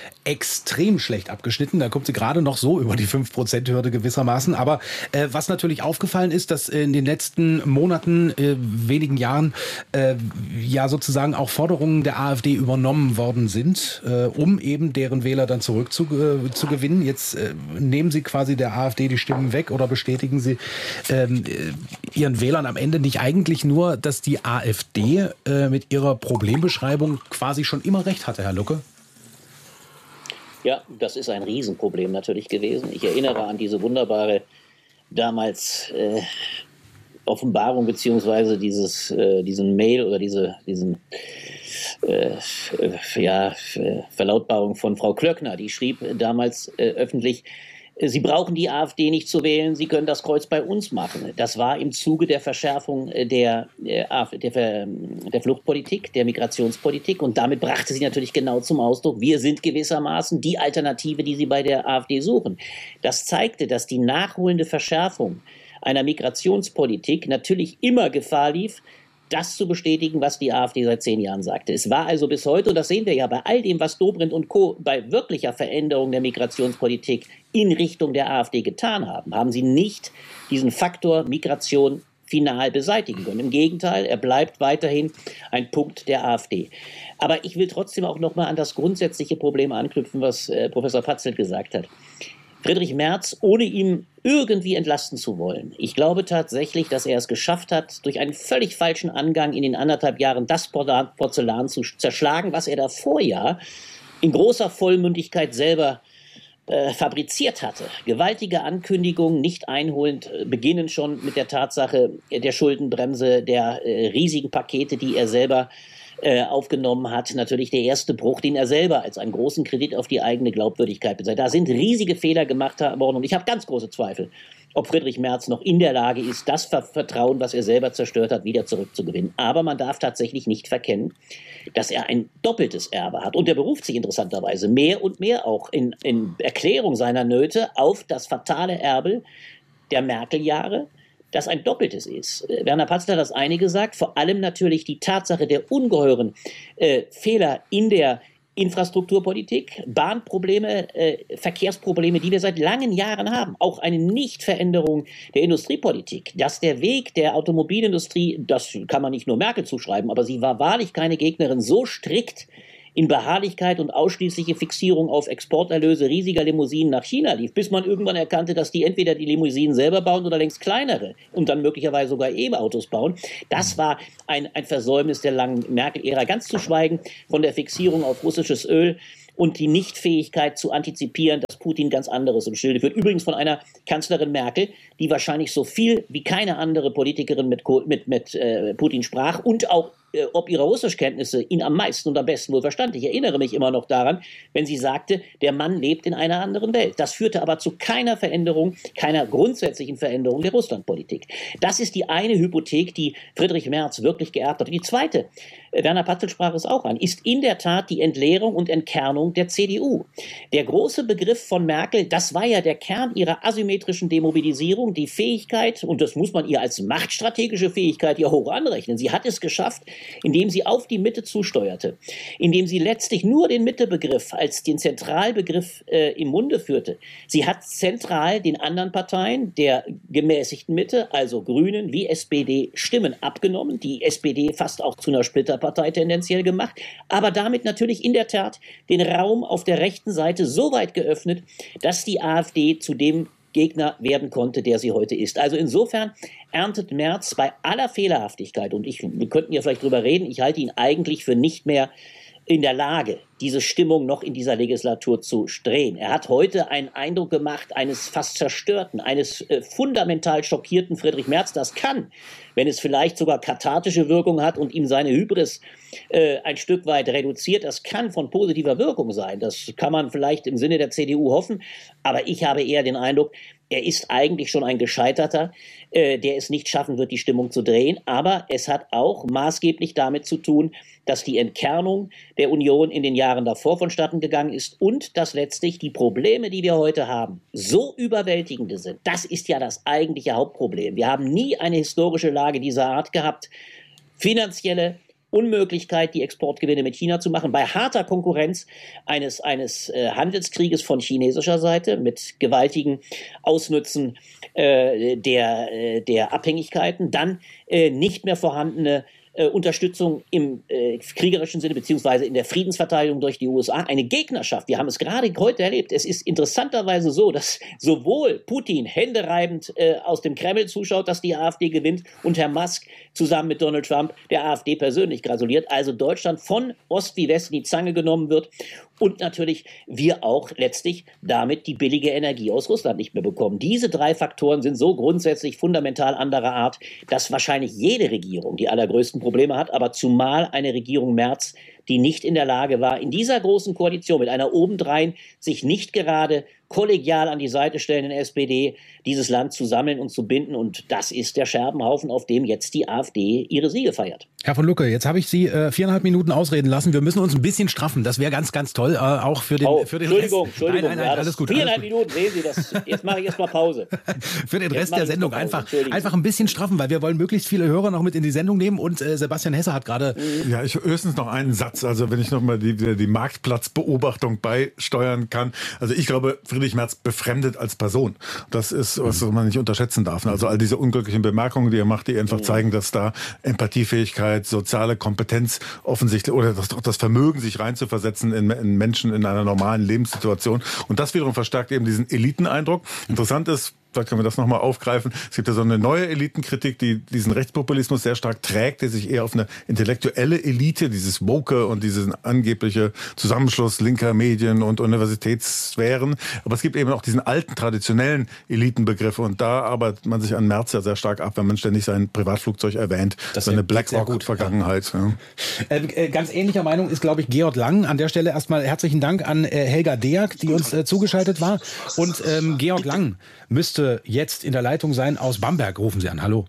extrem schlecht abgeschnitten. Da kommt sie gerade noch so über die fünf Prozent Hürde gewissermaßen. Aber äh, was natürlich aufgefallen ist, dass in den letzten Monaten, äh, wenigen Jahren, äh, ja sozusagen auch Forderungen der AfD übernommen worden sind, äh, um eben deren Wähler dann zurück zu, äh, zu gewinnen. Jetzt äh, nehmen sie quasi der AfD die Stimmen weg oder bestätigen sie ähm, ihren Wählern am Ende nicht eigentlich nur, dass die AfD äh, mit ihrer Problembeschreibung quasi schon immer recht hatte, Herr Lucke? Ja, das ist ein Riesenproblem natürlich gewesen. Ich erinnere an diese wunderbare damals äh, Offenbarung beziehungsweise dieses, äh, diesen Mail oder diese, diesen äh, ja, Verlautbarung von Frau Klöckner. Die schrieb damals äh, öffentlich, Sie brauchen die AfD nicht zu wählen, Sie können das Kreuz bei uns machen. Das war im Zuge der Verschärfung der, der, der, der Fluchtpolitik, der Migrationspolitik. Und damit brachte sie natürlich genau zum Ausdruck, wir sind gewissermaßen die Alternative, die Sie bei der AfD suchen. Das zeigte, dass die nachholende Verschärfung einer Migrationspolitik natürlich immer Gefahr lief, das zu bestätigen, was die AfD seit zehn Jahren sagte. Es war also bis heute, und das sehen wir ja bei all dem, was Dobrindt und Co. bei wirklicher Veränderung der Migrationspolitik in Richtung der AfD getan haben, haben sie nicht diesen Faktor Migration final beseitigen können. Im Gegenteil, er bleibt weiterhin ein Punkt der AfD. Aber ich will trotzdem auch noch mal an das grundsätzliche Problem anknüpfen, was äh, Professor Patzelt gesagt hat. Friedrich Merz, ohne ihm irgendwie entlasten zu wollen. Ich glaube tatsächlich, dass er es geschafft hat, durch einen völlig falschen Angang in den anderthalb Jahren das Porzellan zu zerschlagen, was er davor ja in großer Vollmündigkeit selber äh, fabriziert hatte. Gewaltige Ankündigungen, nicht einholend, äh, beginnen schon mit der Tatsache der Schuldenbremse, der äh, riesigen Pakete, die er selber aufgenommen hat, natürlich der erste Bruch, den er selber als einen großen Kredit auf die eigene Glaubwürdigkeit bezeichnet. Da sind riesige Fehler gemacht worden und ich habe ganz große Zweifel, ob Friedrich Merz noch in der Lage ist, das Vertrauen, was er selber zerstört hat, wieder zurückzugewinnen. Aber man darf tatsächlich nicht verkennen, dass er ein doppeltes Erbe hat. Und er beruft sich interessanterweise mehr und mehr auch in, in Erklärung seiner Nöte auf das fatale Erbe der Merkel-Jahre, das ein doppeltes ist. Werner Patzelt hat das eine gesagt, vor allem natürlich die Tatsache der ungeheuren äh, Fehler in der Infrastrukturpolitik, Bahnprobleme, äh, Verkehrsprobleme, die wir seit langen Jahren haben. Auch eine Nichtveränderung der Industriepolitik. Dass der Weg der Automobilindustrie, das kann man nicht nur Merkel zuschreiben, aber sie war wahrlich keine Gegnerin, so strikt in Beharrlichkeit und ausschließliche Fixierung auf Exporterlöse riesiger Limousinen nach China lief, bis man irgendwann erkannte, dass die entweder die Limousinen selber bauen oder längst kleinere und dann möglicherweise sogar E-Autos bauen. Das war ein, ein Versäumnis der langen Merkel-Ära, ganz zu schweigen von der Fixierung auf russisches Öl und die Nichtfähigkeit zu antizipieren, dass Putin ganz anderes im Schilde führt. Übrigens von einer Kanzlerin Merkel, die wahrscheinlich so viel wie keine andere Politikerin mit, mit, mit äh, Putin sprach und auch äh, ob ihre Russischkenntnisse ihn am meisten und am besten wohl verstand. Ich erinnere mich immer noch daran, wenn sie sagte, der Mann lebt in einer anderen Welt. Das führte aber zu keiner Veränderung, keiner grundsätzlichen Veränderung der Russlandpolitik. Das ist die eine Hypothek, die Friedrich Merz wirklich geerbt hat. Und die zweite, äh, Werner Patzel sprach es auch an, ist in der Tat die Entleerung und Entkernung der C D U. Der große Begriff von Merkel, das war ja der Kern ihrer asymmetrischen Demobilisierung, die Fähigkeit, und das muss man ihr als machtstrategische Fähigkeit ja hoch anrechnen. Sie hat es geschafft, indem sie auf die Mitte zusteuerte, indem sie letztlich nur den Mittebegriff als den Zentralbegriff äh, im Munde führte. Sie hat zentral den anderen Parteien der gemäßigten Mitte, also Grünen wie S P D, Stimmen abgenommen, die S P D fast auch zu einer Splitterpartei tendenziell gemacht, aber damit natürlich in der Tat den Raum auf der rechten Seite so weit geöffnet, dass die AfD zu dem Gegner werden konnte, der sie heute ist. Also insofern erntet Merz bei aller Fehlerhaftigkeit, und ich, wir könnten ja vielleicht drüber reden, ich halte ihn eigentlich für nicht mehr in der Lage, diese Stimmung noch in dieser Legislatur zu drehen. Er hat heute einen Eindruck gemacht eines fast zerstörten, eines äh, fundamental schockierten Friedrich Merz. Das kann, wenn es vielleicht sogar kathartische Wirkung hat und ihm seine Hybris äh, ein Stück weit reduziert, das kann von positiver Wirkung sein. Das kann man vielleicht im Sinne der C D U hoffen. Aber ich habe eher den Eindruck, er ist eigentlich schon ein Gescheiterter, äh, der es nicht schaffen wird, die Stimmung zu drehen. Aber es hat auch maßgeblich damit zu tun, dass die Entkernung der Union in den Jahren davor vonstatten gegangen ist und dass letztlich die Probleme, die wir heute haben, so überwältigende sind. Das ist ja das eigentliche Hauptproblem. Wir haben nie eine historische Lage dieser Art gehabt. Finanzielle Unmöglichkeit, die Exportgewinne mit China zu machen, bei harter Konkurrenz eines, eines äh, Handelskrieges von chinesischer Seite mit gewaltigen Ausnützen äh, der, äh, der Abhängigkeiten, dann äh, nicht mehr vorhandene Äh, Unterstützung im äh, kriegerischen Sinne beziehungsweise in der Friedensverteidigung durch die U S A, eine Gegnerschaft. Wir haben es gerade heute erlebt. Es ist interessanterweise so, dass sowohl Putin händereibend äh, aus dem Kreml zuschaut, dass die AfD gewinnt, und Herr Musk zusammen mit Donald Trump der AfD persönlich gratuliert. Also Deutschland von Ost wie West in die Zange genommen wird und natürlich wir auch letztlich damit die billige Energie aus Russland nicht mehr bekommen. Diese drei Faktoren sind so grundsätzlich fundamental anderer Art, dass wahrscheinlich jede Regierung die allergrößten Probleme hat, aber zumal eine Regierung Merz, die nicht in der Lage war, in dieser großen Koalition mit einer obendrein sich nicht gerade kollegial an die Seite stellenden S P D dieses Land zu sammeln und zu binden. Und das ist der Scherbenhaufen, auf dem jetzt die AfD ihre Siege feiert. Herr von Lucke, jetzt habe ich Sie äh, viereinhalb Minuten ausreden lassen. Wir müssen uns ein bisschen straffen. Das wäre ganz, ganz toll, äh, auch für den, oh, für den Entschuldigung, Rest. Entschuldigung. Nein, nein, nein, alles gut. Viereinhalb alles gut. Minuten, sehen Sie das. Jetzt mache ich erstmal Pause. Für den Jetzt Rest der Sendung einfach, einfach ein bisschen straffen, weil wir wollen möglichst viele Hörer noch mit in die Sendung nehmen. Und äh, Sebastian Hesse hat gerade... Ja, ich höchstens noch einen Satz. Also wenn ich noch mal die, die Marktplatzbeobachtung beisteuern kann. Also ich glaube, Friedrich Merz befremdet als Person. Das ist, was man nicht unterschätzen darf. Also all diese unglücklichen Bemerkungen, die er macht, die einfach zeigen, dass da Empathiefähigkeit, soziale Kompetenz offensichtlich oder das, das Vermögen, sich reinzuversetzen in, in Menschen in einer normalen Lebenssituation. Und das wiederum verstärkt eben diesen Eliteneindruck. Interessant ist, vielleicht können wir das nochmal aufgreifen. Es gibt ja so eine neue Elitenkritik, die diesen Rechtspopulismus sehr stark trägt, der sich eher auf eine intellektuelle Elite, dieses Woke und diesen angebliche Zusammenschluss linker Medien und Universitätssphären. Aber es gibt eben auch diesen alten, traditionellen Elitenbegriff. Und da arbeitet man sich an Merz ja sehr stark ab, wenn man ständig sein Privatflugzeug erwähnt. Das seine BlackRock-Vergangenheit. Ja. Äh, ganz ähnlicher Meinung ist, glaube ich, Georg Lang. An der Stelle erstmal herzlichen Dank an äh, Helga Deak, die uns äh, zugeschaltet war. Und ähm, Georg Lang müsste jetzt in der Leitung sein aus Bamberg. Rufen Sie an. Hallo.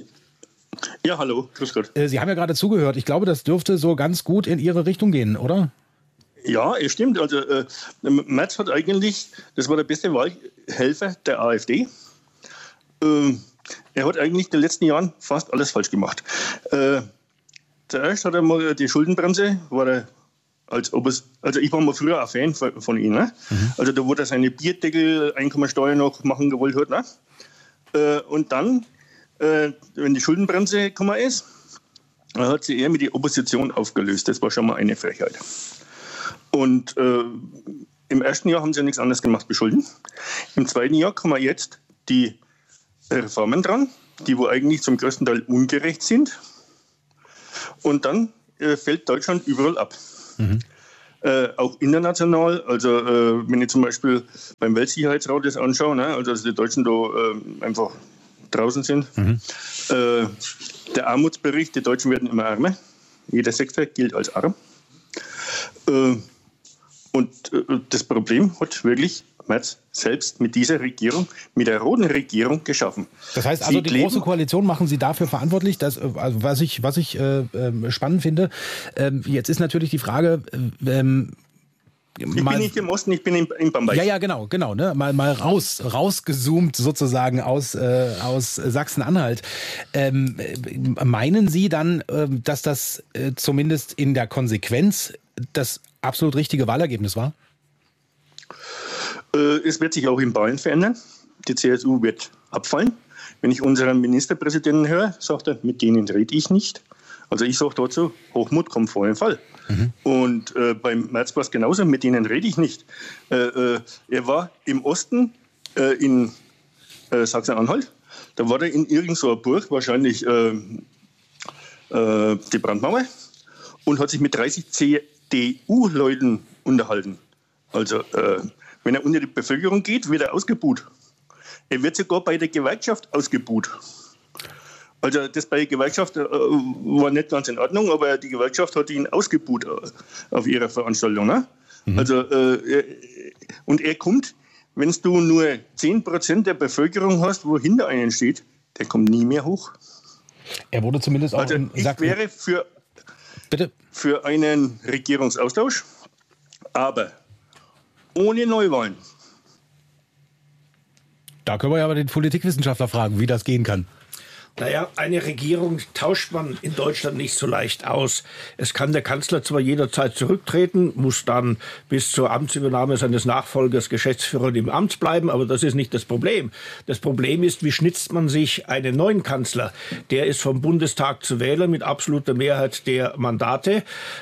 Ja, hallo. Grüß Gott. Sie haben ja gerade zugehört. Ich glaube, das dürfte so ganz gut in Ihre Richtung gehen, oder? Ja, es stimmt. Also äh, Merz hat eigentlich, das war der beste Wahlhelfer der AfD. Äh, er hat eigentlich in den letzten Jahren fast alles falsch gemacht. Äh, zuerst hat er mal die Schuldenbremse, war er Als ob es, also ich war mal früher ein Fan von, von ihm. Ne? Mhm. Also da wurde er seine Bierdeckel-Einkommensteuer noch machen gewollt hat. Ne? Äh, und dann, äh, wenn die Schuldenbremse gekommen ist, hat sie eher mit der Opposition aufgelöst. Das war schon mal eine Frechheit. Und äh, im ersten Jahr haben sie ja nichts anderes gemacht, beschulden. Im zweiten Jahr kommen jetzt die Reformen dran, die wo eigentlich zum größten Teil ungerecht sind. Und dann äh, fällt Deutschland überall ab. Mhm. Äh, auch international, also äh, wenn ich zum Beispiel beim Weltsicherheitsrat das anschaue, ne, also dass die Deutschen da äh, einfach draußen sind. Mhm. Äh, der Armutsbericht, die Deutschen werden immer ärmer. Jeder Sechste gilt als arm. Äh, und äh, das Problem hat wirklich Merz selbst mit dieser Regierung, mit der roten Regierung geschaffen. Das heißt also, Sie die Große Koalition machen Sie dafür verantwortlich, dass, also was ich, was ich äh, äh, spannend finde. Äh, jetzt ist natürlich die Frage, äh, ähm, ich bin nicht im Osten, ich bin in, in Bamberg. Ja, ja, genau, genau. Ne? Mal, mal raus, rausgezoomt sozusagen aus, äh, aus Sachsen-Anhalt. Ähm, meinen Sie dann, äh, dass das äh, zumindest in der Konsequenz das absolut richtige Wahlergebnis war? Es wird sich auch in Bayern verändern. Die C S U wird abfallen. Wenn ich unseren Ministerpräsidenten höre, sagt er, mit denen rede ich nicht. Also ich sage dazu, Hochmut kommt vor den Fall. Mhm. Und äh, beim Merz war es genauso, mit denen rede ich nicht. Äh, äh, er war im Osten äh, in äh, Sachsen-Anhalt. Da war er in irgendeiner Burg, wahrscheinlich äh, äh, die Brandmauer, und hat sich mit dreißig C D U-Leuten unterhalten. Also äh, wenn er unter die Bevölkerung geht, wird er ausgebuht. Er wird sogar bei der Gewerkschaft ausgebuht. Also das bei der Gewerkschaft äh, war nicht ganz in Ordnung, aber die Gewerkschaft hat ihn ausgebuht äh, auf ihrer Veranstaltung. Ne? Mhm. Also, äh, und er kommt, wenn du nur zehn Prozent der Bevölkerung hast, wo hinter einen steht, der kommt nie mehr hoch. Er wurde zumindest auch... Also ich wäre für, Bitte? für einen Regierungsaustausch, aber ohne Neuwahlen. Da können wir ja aber den Politikwissenschaftler fragen, wie das gehen kann. Naja, eine Regierung tauscht man in Deutschland nicht so leicht aus. Es kann der Kanzler zwar jederzeit zurücktreten, muss dann bis zur Amtsübernahme seines Nachfolgers Geschäftsführer im Amt bleiben, aber das ist nicht das Problem. Das Problem ist, wie schnitzt man sich einen neuen Kanzler? Der ist vom Bundestag zu wählen mit absoluter Mehrheit der Mandate.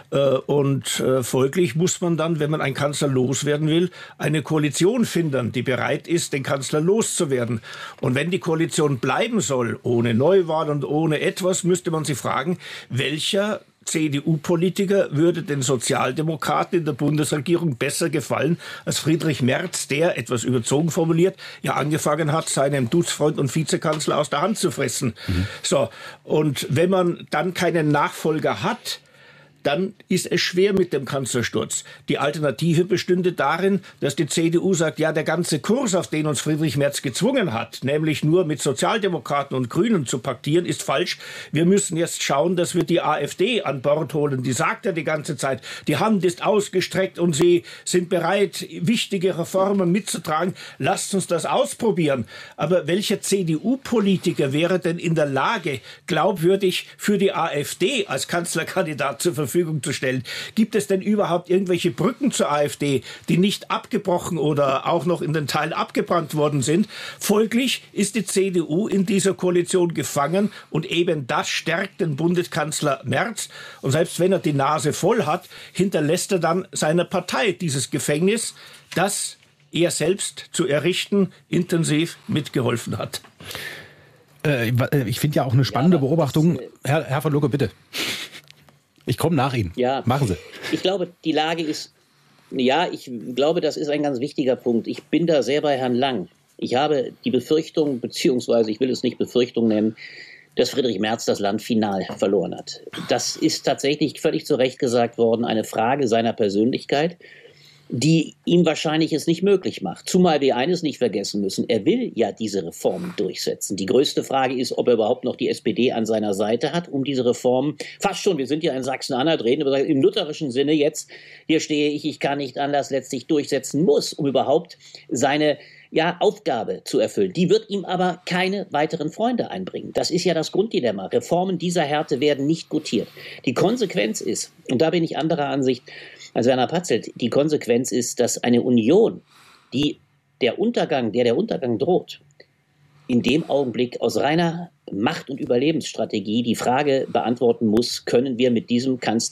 Und folglich muss man dann, wenn man einen Kanzler loswerden will, eine Koalition finden, die bereit ist, den Kanzler loszuwerden. Und wenn die Koalition bleiben soll, ohne Neuwahl und ohne etwas, müsste man sich fragen, welcher C D U-Politiker würde den Sozialdemokraten in der Bundesregierung besser gefallen als Friedrich Merz, der, etwas überzogen formuliert, ja angefangen hat, seinem Duzfreund und Vizekanzler aus der Hand zu fressen. Mhm. So, und wenn man dann keinen Nachfolger hat, dann ist es schwer mit dem Kanzlersturz. Die Alternative bestünde darin, dass die C D U sagt, ja, der ganze Kurs, auf den uns Friedrich Merz gezwungen hat, nämlich nur mit Sozialdemokraten und Grünen zu paktieren, ist falsch. Wir müssen jetzt schauen, dass wir die AfD an Bord holen. Die sagt ja die ganze Zeit, die Hand ist ausgestreckt und sie sind bereit, wichtige Reformen mitzutragen. Lasst uns das ausprobieren. Aber welcher C D U-Politiker wäre denn in der Lage, glaubwürdig für die AfD als Kanzlerkandidat zur Verfügung zu stellen? Gibt es denn überhaupt irgendwelche Brücken zur AfD, die nicht abgebrochen oder auch noch in den Teilen abgebrannt worden sind? Folglich ist die C D U in dieser Koalition gefangen und eben das stärkt den Bundeskanzler Merz. Und selbst wenn er die Nase voll hat, hinterlässt er dann seiner Partei dieses Gefängnis, das er selbst zu errichten intensiv mitgeholfen hat. Äh, ich finde ja auch eine spannende ja, Beobachtung. Herr, Herr von Lucke, bitte. Ich komme nach Ihnen. Ja, machen Sie. Ich glaube, die Lage ist, ja, ich glaube, das ist ein ganz wichtiger Punkt. Ich bin da sehr bei Herrn Lang. Ich habe die Befürchtung, beziehungsweise ich will es nicht Befürchtung nennen, dass Friedrich Merz das Land final verloren hat. Das ist tatsächlich völlig zu Recht gesagt worden, eine Frage seiner Persönlichkeit, die ihm wahrscheinlich es nicht möglich macht. Zumal wir eines nicht vergessen müssen, er will ja diese Reformen durchsetzen. Die größte Frage ist, ob er überhaupt noch die S P D an seiner Seite hat, um diese Reformen, fast schon, wir sind ja in Sachsen-Anhalt, reden aber im lutherischen Sinne jetzt, hier stehe ich, ich kann nicht anders, letztlich durchsetzen muss, um überhaupt seine ja, Aufgabe zu erfüllen. Die wird ihm aber keine weiteren Freunde einbringen. Das ist ja das Grunddilemma. Reformen dieser Härte werden nicht gutiert. Die Konsequenz ist, und da bin ich anderer Ansicht als Werner Patzelt, die Konsequenz ist, dass eine Union, die der Untergang, der der Untergang droht, in dem Augenblick aus reiner Macht- und Überlebensstrategie die Frage beantworten muss, können wir mit diesem Kanzler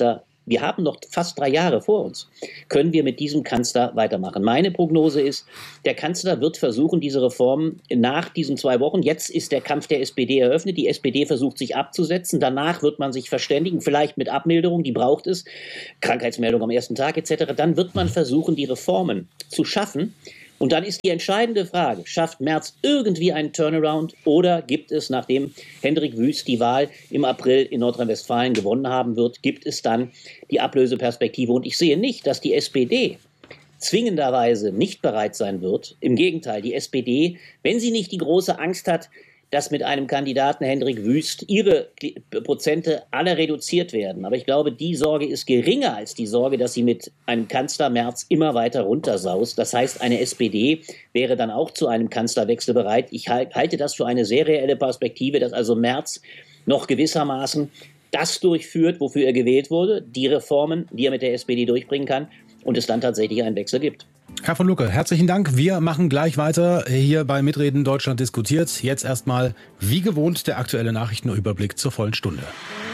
wir haben noch fast drei Jahre vor uns, können wir mit diesem Kanzler weitermachen. Meine Prognose ist, der Kanzler wird versuchen, diese Reformen nach diesen zwei Wochen, jetzt ist der Kampf der S P D eröffnet, die S P D versucht sich abzusetzen, danach wird man sich verständigen, vielleicht mit Abmilderung, die braucht es, Krankheitsmeldung am ersten Tag et cetera. Dann wird man versuchen, die Reformen zu schaffen. Und dann ist die entscheidende Frage, schafft Merz irgendwie einen Turnaround oder gibt es, nachdem Hendrik Wüst die Wahl im April in Nordrhein-Westfalen gewonnen haben wird, gibt es dann die Ablöseperspektive? Und ich sehe nicht, dass die S P D zwingenderweise nicht bereit sein wird. Im Gegenteil, die S P D, wenn sie nicht die große Angst hat, dass mit einem Kandidaten Hendrik Wüst ihre Prozente alle reduziert werden. Aber ich glaube, die Sorge ist geringer als die Sorge, dass sie mit einem Kanzler Merz immer weiter runtersaust. Das heißt, eine S P D wäre dann auch zu einem Kanzlerwechsel bereit. Ich halte das für eine sehr reelle Perspektive, dass also Merz noch gewissermaßen das durchführt, wofür er gewählt wurde, die Reformen, die er mit der S P D durchbringen kann und es dann tatsächlich einen Wechsel gibt. Herr von Lucke, herzlichen Dank. Wir machen gleich weiter hier bei Mitreden Deutschland diskutiert. Jetzt erstmal, wie gewohnt, der aktuelle Nachrichtenüberblick zur vollen Stunde.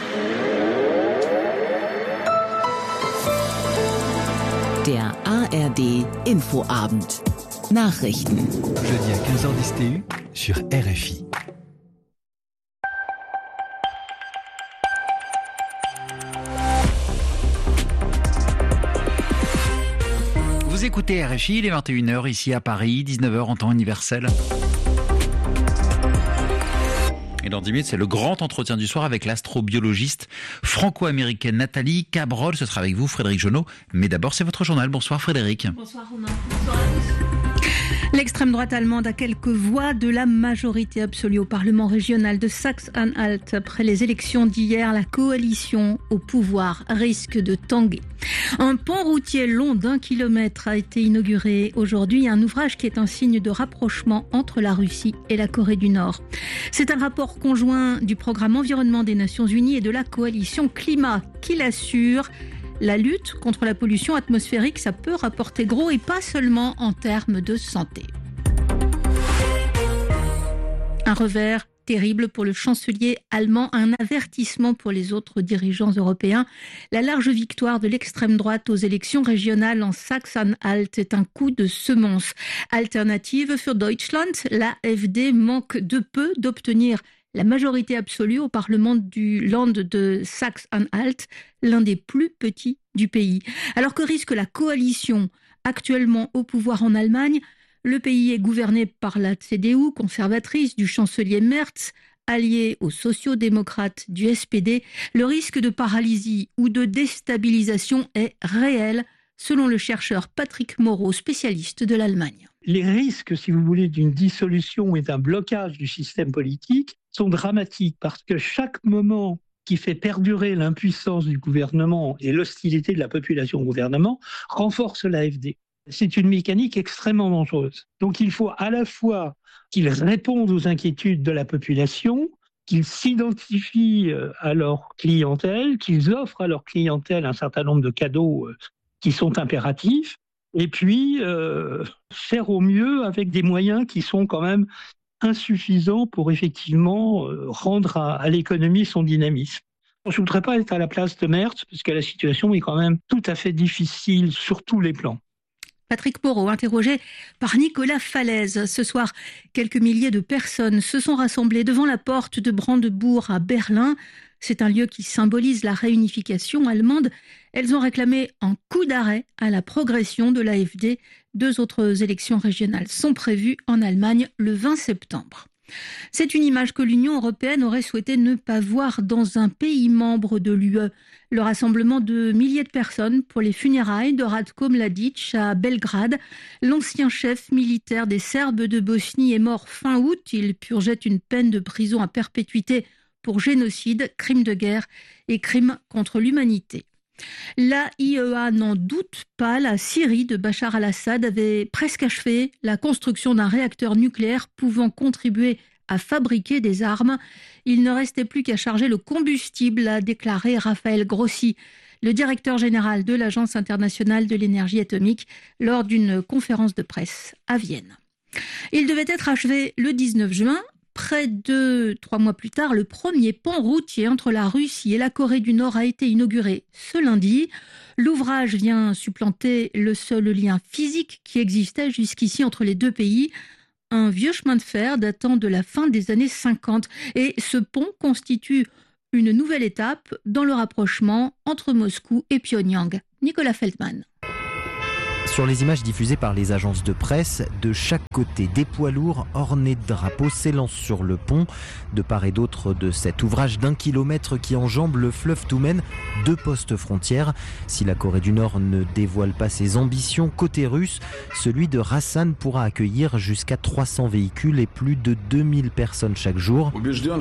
Der A R D Infoabend. Nachrichten. Jeudi à quinze heures dix T U sur R F I. Vous écoutez R F I, il est vingt et une heures ici à Paris, dix-neuf heures en temps universel. Et dans dix minutes, c'est le grand entretien du soir avec l'astrobiologiste franco-américaine Nathalie Cabrol. Ce sera avec vous, Frédéric Jonot. Mais d'abord, c'est votre journal. Bonsoir Frédéric. Bonsoir Romain. Bonsoir à tous. L'extrême droite allemande a quelques voix de la majorité absolue au Parlement régional de Saxe-Anhalt. Après les élections d'hier, la coalition au pouvoir risque de tanguer. Un pont routier long d'un kilomètre a été inauguré aujourd'hui, un ouvrage qui est un signe de rapprochement entre la Russie et la Corée du Nord. C'est un rapport conjoint du Programme Environnement des Nations Unies et de la coalition Climat qui l'assure. La lutte contre la pollution atmosphérique, ça peut rapporter gros et pas seulement en termes de santé. Un revers terrible pour le chancelier allemand, un avertissement pour les autres dirigeants européens. La large victoire de l'extrême droite aux élections régionales en Saxe-Anhalt est un coup de semonce. Alternative für Deutschland, l'A F D manque de peu d'obtenir la majorité absolue au Parlement du Land de Saxe-Anhalt, l'un des plus petits du pays. Alors que risque la coalition actuellement au pouvoir en Allemagne, le pays est gouverné par la C D U, conservatrice du chancelier Merz, allié aux sociaux-démocrates du S P D. Le risque de paralysie ou de déstabilisation est réel, selon le chercheur Patrick Moreau, spécialiste de l'Allemagne. Les risques, si vous voulez, d'une dissolution et d'un blocage du système politique sont dramatiques parce que chaque moment qui fait perdurer l'impuissance du gouvernement et l'hostilité de la population au gouvernement renforce l'A F D. C'est une mécanique extrêmement dangereuse. Donc il faut à la fois qu'ils répondent aux inquiétudes de la population, qu'ils s'identifient à leur clientèle, qu'ils offrent à leur clientèle un certain nombre de cadeaux qui sont impératifs, et puis euh, faire au mieux avec des moyens qui sont quand même insuffisant pour effectivement rendre à, à l'économie son dynamisme. Je ne voudrais pas être à la place de Merz, parce que la situation est quand même tout à fait difficile sur tous les plans. Patrick Moreau, interrogé par Nicolas Falaise. Ce soir, quelques milliers de personnes se sont rassemblées devant la porte de Brandebourg à Berlin. C'est un lieu qui symbolise la réunification allemande. Elles ont réclamé un coup d'arrêt à la progression de l'A F D. Deux autres élections régionales sont prévues en Allemagne le vingt septembre. C'est une image que l'Union européenne aurait souhaité ne pas voir dans un pays membre de l'U E. Le rassemblement de milliers de personnes pour les funérailles de Ratko Mladic à Belgrade. L'ancien chef militaire des Serbes de Bosnie est mort fin août. Il purgeait une peine de prison à perpétuité pour génocide, crime de guerre et crime contre l'humanité. L'A I E A n'en doute pas, la Syrie de Bachar al-Assad avait presque achevé la construction d'un réacteur nucléaire pouvant contribuer à fabriquer des armes. Il ne restait plus qu'à charger le combustible, a déclaré Raphaël Grossi, le directeur général de l'Agence internationale de l'énergie atomique, lors d'une conférence de presse à Vienne. Il devait être achevé le dix-neuf juin. Près de trois mois plus tard, le premier pont routier entre la Russie et la Corée du Nord a été inauguré ce lundi. L'ouvrage vient supplanter le seul lien physique qui existait jusqu'ici entre les deux pays. Un vieux chemin de fer datant de la fin des années cinquante. Et ce pont constitue une nouvelle étape dans le rapprochement entre Moscou et Pyongyang. Nicolas Feldman. Sur les images diffusées par les agences de presse, de chaque côté, des poids lourds ornés de drapeaux s'élancent sur le pont. De part et d'autre de cet ouvrage d'un kilomètre qui enjambe le fleuve Toumen, deux postes frontières. Si la Corée du Nord ne dévoile pas ses ambitions, côté russe, celui de Rassan pourra accueillir jusqu'à trois cents véhicules et plus de deux mille personnes chaque jour.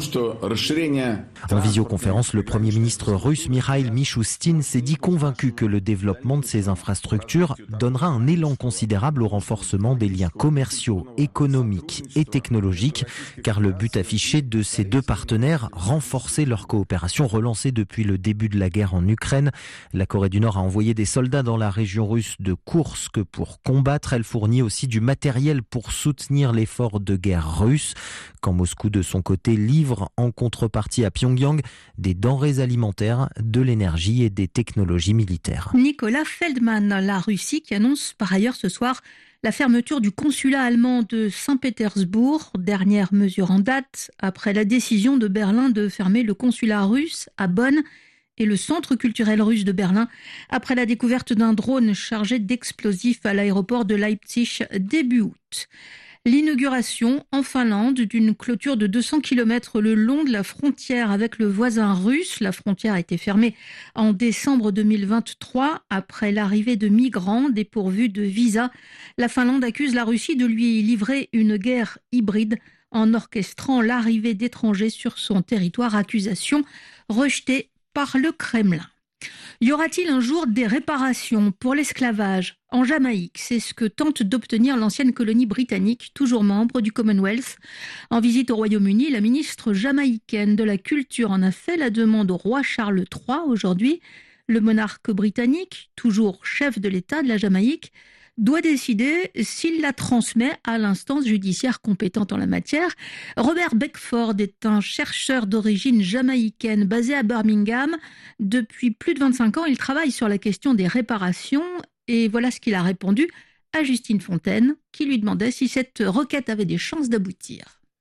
En visioconférence, le Premier ministre russe Mikhail Mishustin s'est dit convaincu que le développement de ces infrastructures donnera un élan considérable au renforcement des liens commerciaux, économiques et technologiques, car le but affiché de ces deux partenaires, renforcer leur coopération relancée depuis le début de la guerre en Ukraine. La Corée du Nord a envoyé des soldats dans la région russe de Koursk pour combattre. Elle fournit aussi du matériel pour soutenir l'effort de guerre russe, quand Moscou de son côté livre en contrepartie à Pyongyang des denrées alimentaires, de l'énergie et des technologies militaires. Nicolas Feldman, la Russie qui annonce par ailleurs ce soir la fermeture du consulat allemand de Saint-Pétersbourg, dernière mesure en date après la décision de Berlin de fermer le consulat russe à Bonn et le centre culturel russe de Berlin après la découverte d'un drone chargé d'explosifs à l'aéroport de Leipzig début août. L'inauguration en Finlande d'une clôture de deux cents kilomètres le long de la frontière avec le voisin russe. La frontière a été fermée en décembre deux mille vingt-trois après l'arrivée de migrants dépourvus de visa. La Finlande accuse la Russie de lui livrer une guerre hybride en orchestrant l'arrivée d'étrangers sur son territoire. Accusation rejetée par le Kremlin. Y aura-t-il un jour des réparations pour l'esclavage en Jamaïque? C'est ce que tente d'obtenir l'ancienne colonie britannique, toujours membre du Commonwealth. En visite au Royaume-Uni, la ministre jamaïcaine de la Culture en a fait la demande au roi Charles trois aujourd'hui. Le monarque britannique, toujours chef de l'État de la Jamaïque, doit décider s'il la transmet à l'instance judiciaire compétente en la matière. Robert Beckford est un chercheur d'origine jamaïcaine basé à Birmingham. Depuis plus de vingt-cinq ans, il travaille sur la question des réparations et voilà ce qu'il a répondu à Justine Fontaine qui lui demandait si cette requête avait des chances d'aboutir.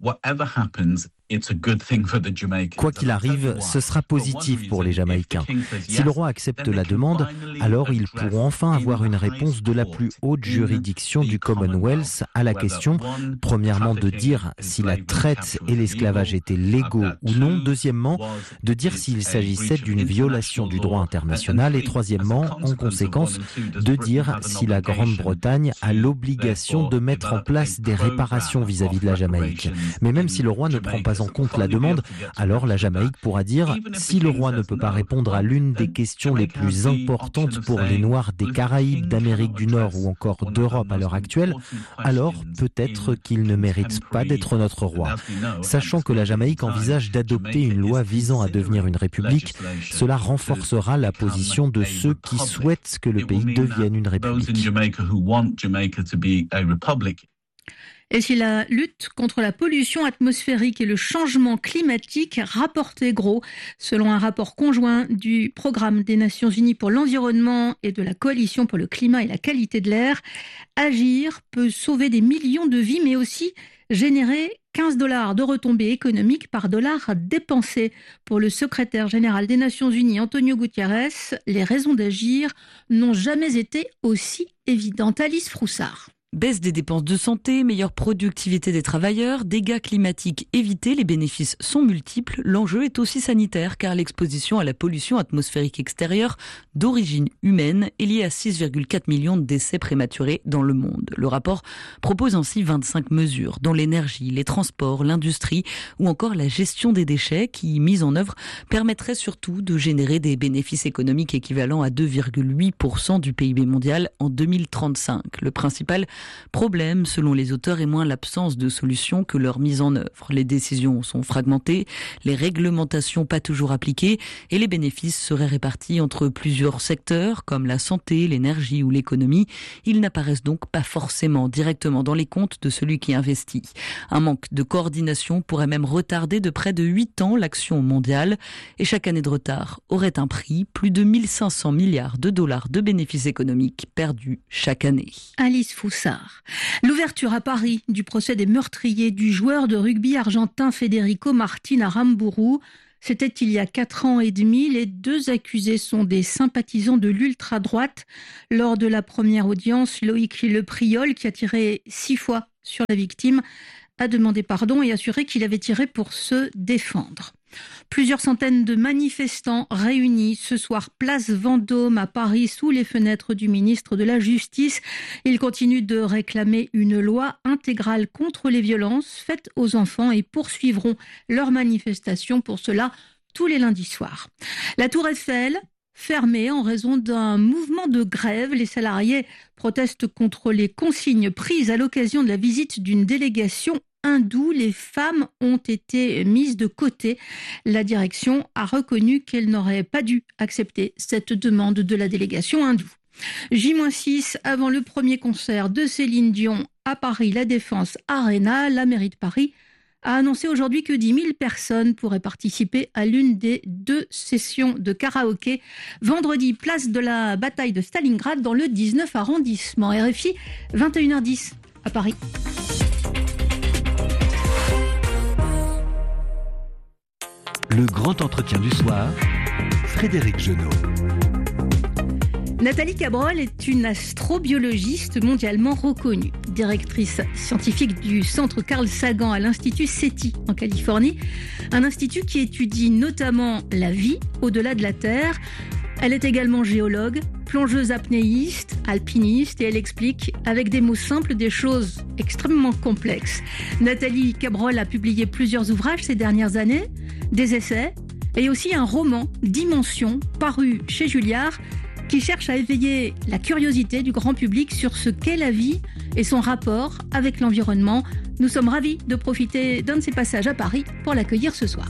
Quoi qu'il arrive, ce sera positif pour les Jamaïcains. Si le roi accepte la demande, alors ils pourront enfin avoir une réponse de la plus haute juridiction du Commonwealth à la question, premièrement, de dire si la traite et l'esclavage étaient légaux ou non, deuxièmement, de dire s'il s'agissait d'une violation du droit international et troisièmement, en conséquence, de dire si la Grande-Bretagne a l'obligation de mettre en place des réparations vis-à-vis de la Jamaïque. Mais même si le roi ne prend pas en compte la demande, alors la Jamaïque pourra dire si le roi ne peut pas répondre à l'une des questions les plus importantes pour les Noirs des Caraïbes, d'Amérique du Nord ou encore d'Europe à l'heure actuelle, alors peut-être qu'il ne mérite pas d'être notre roi. Sachant que la Jamaïque envisage d'adopter une loi visant à devenir une république, cela renforcera la position de ceux qui souhaitent que le pays devienne une république. Et si la lutte contre la pollution atmosphérique et le changement climatique rapportait gros, selon un rapport conjoint du Programme des Nations Unies pour l'environnement et de la Coalition pour le climat et la qualité de l'air, agir peut sauver des millions de vies, mais aussi générer quinze dollars de retombées économiques par dollar dépensé. Pour le secrétaire général des Nations Unies, Antonio Guterres, les raisons d'agir n'ont jamais été aussi évidentes. Alice Froussard. Baisse des dépenses de santé, meilleure productivité des travailleurs, dégâts climatiques évités, les bénéfices sont multiples. L'enjeu est aussi sanitaire car l'exposition à la pollution atmosphérique extérieure d'origine humaine est liée à six virgule quatre millions de décès prématurés dans le monde. Le rapport propose ainsi vingt-cinq mesures dans l'énergie, les transports, l'industrie ou encore la gestion des déchets qui, mises en œuvre, permettraient surtout de générer des bénéfices économiques équivalents à deux virgule huit pour cent du P I B mondial en deux mille trente-cinq. Le principal Problème, selon les auteurs, est moins l'absence de solutions que leur mise en œuvre. Les décisions sont fragmentées, les réglementations pas toujours appliquées et les bénéfices seraient répartis entre plusieurs secteurs comme la santé, l'énergie ou l'économie. Ils n'apparaissent donc pas forcément directement dans les comptes de celui qui investit. Un manque de coordination pourrait même retarder de près de huit ans l'action mondiale et chaque année de retard aurait un prix, plus de mille cinq cents milliards de dollars de bénéfices économiques perdus chaque année. Alice Foussard. L'ouverture à Paris du procès des meurtriers du joueur de rugby argentin Federico Martín Aramburu. C'était il y a quatre ans et demi. Les deux accusés sont des sympathisants de l'ultra-droite. Lors de la première audience, Loïc Lepriol, qui a tiré six fois sur la victime, a demandé pardon et assuré qu'il avait tiré pour se défendre. Plusieurs centaines de manifestants réunis ce soir place Vendôme à Paris sous les fenêtres du ministre de la Justice. Ils continuent de réclamer une loi intégrale contre les violences faites aux enfants et poursuivront leur manifestation pour cela tous les lundis soirs. La Tour Eiffel fermée en raison d'un mouvement de grève. Les salariés protestent contre les consignes prises à l'occasion de la visite d'une délégation hindoue. Les femmes ont été mises de côté. La direction a reconnu qu'elle n'aurait pas dû accepter cette demande de la délégation hindoue. J six avant le premier concert de Céline Dion à Paris, la Défense Arena. La mairie de Paris a annoncé aujourd'hui que dix mille personnes pourraient participer à l'une des deux sessions de karaoké. Vendredi, place de la bataille de Stalingrad dans le dix-neuvième arrondissement. R F I, vingt et une heures dix à Paris. Le grand entretien du soir, Frédéric Genot. Nathalie Cabrol est une astrobiologiste mondialement reconnue, directrice scientifique du centre Carl Sagan à l'Institut SETI en Californie, un institut qui étudie notamment la vie au-delà de la Terre. Elle est également géologue, plongeuse apnéiste, alpiniste et elle explique avec des mots simples des choses extrêmement complexes. Nathalie Cabrol a publié plusieurs ouvrages ces dernières années, des essais et aussi un roman, Dimension, paru chez Julliard, qui cherche à éveiller la curiosité du grand public sur ce qu'est la vie et son rapport avec l'environnement. Nous sommes ravis de profiter d'un de ses passages à Paris pour l'accueillir ce soir.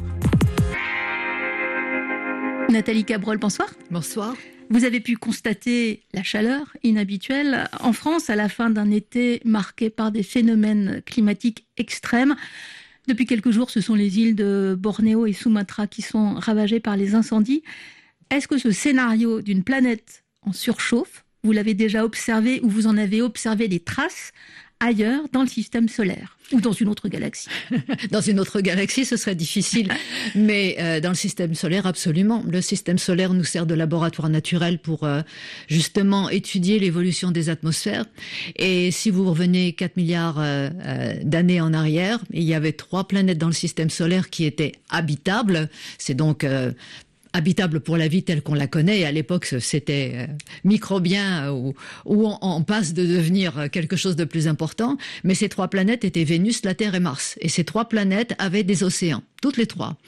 Nathalie Cabrol, bonsoir. Bonsoir. Vous avez pu constater la chaleur inhabituelle en France à la fin d'un été marqué par des phénomènes climatiques extrêmes. Depuis quelques jours, ce sont les îles de Bornéo et Sumatra qui sont ravagées par les incendies. Est-ce que ce scénario d'une planète en surchauffe, vous l'avez déjà observé ou vous en avez observé des traces ailleurs dans le système solaire ou dans une autre galaxie? Dans une autre galaxie, ce serait difficile. Mais euh, dans le système solaire, absolument. Le système solaire nous sert de laboratoire naturel pour euh, justement étudier l'évolution des atmosphères. Et si vous revenez quatre milliards euh, euh, d'années en arrière, il y avait trois planètes dans le système solaire qui étaient habitables. C'est donc... Euh, habitable pour la vie telle qu'on la connaît. Et à l'époque, c'était euh, microbien ou, ou on, on passe de devenir quelque chose de plus important. Mais ces trois planètes étaient Vénus, la Terre et Mars. Et ces trois planètes avaient des océans, toutes les trois.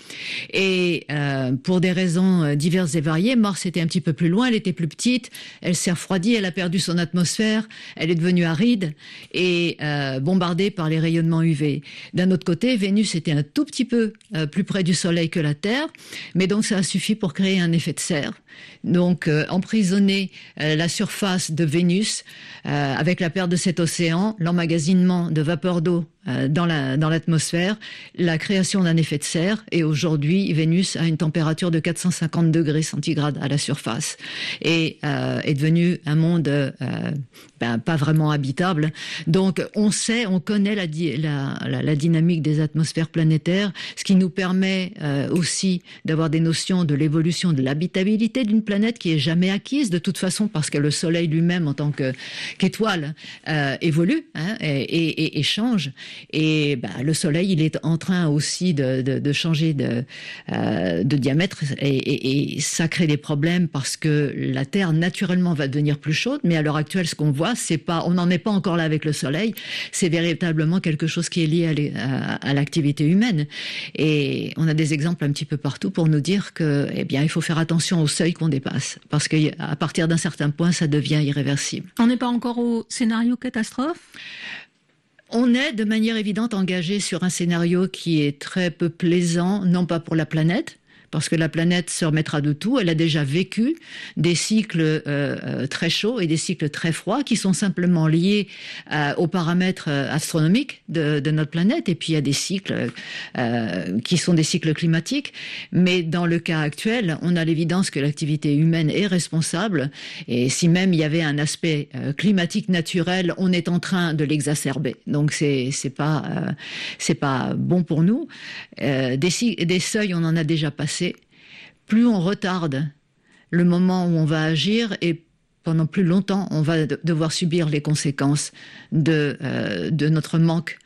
Et euh, pour des raisons diverses et variées, Mars était un petit peu plus loin, elle était plus petite, elle s'est refroidie, elle a perdu son atmosphère, elle est devenue aride et euh, bombardée par les rayonnements U V. D'un autre côté, Vénus était un tout petit peu euh, plus près du Soleil que la Terre, mais donc ça a suffi pour créer un effet de serre. Donc euh, emprisonner euh, la surface de Vénus euh, avec la perte de cet océan, l'emmagasinement de vapeur d'eau euh, dans la dans l'atmosphère, la création d'un effet de serre. Et aujourd'hui, Vénus a une température de quatre cent cinquante degrés centigrades à la surface et euh, est devenu un monde euh, ben, pas vraiment habitable. Donc on sait, on connaît la, la, la, la dynamique des atmosphères planétaires, ce qui nous permet euh, aussi d'avoir des notions de l'évolution de l'habitabilité d'une planète qui est jamais acquise de toute façon parce que le Soleil lui-même en tant que qu'étoile euh, évolue hein, et, et, et change. Et bah, le Soleil, il est en train aussi de, de, de changer de, euh, de diamètre et, et, et ça crée des problèmes parce que la Terre naturellement va devenir plus chaude. Mais à l'heure actuelle, ce qu'on voit, fois, c'est pas, on n'en est pas encore là avec le soleil. C'est véritablement quelque chose qui est lié à, à, à l'activité humaine. Et on a des exemples un petit peu partout pour nous dire que, eh bien, il faut faire attention au seuil qu'on dépasse, parce qu'à partir d'un certain point, ça devient irréversible. On n'est pas encore au scénario catastrophe ? On est de manière évidente engagé sur un scénario qui est très peu plaisant, non pas pour la planète, parce que la planète se remettra de tout. Elle a déjà vécu des cycles euh, très chauds et des cycles très froids qui sont simplement liés euh, aux paramètres astronomiques de, de notre planète. Et puis il y a des cycles euh, qui sont des cycles climatiques. Mais dans le cas actuel, on a l'évidence que l'activité humaine est responsable. Et si même il y avait un aspect euh, climatique naturel, on est en train de l'exacerber. Donc c'est c'est pas euh, c'est pas bon pour nous. Euh, des, des seuils, on en a déjà passé. Plus on retarde le moment où on va agir et pendant plus longtemps, on va devoir subir les conséquences de, euh, de notre manque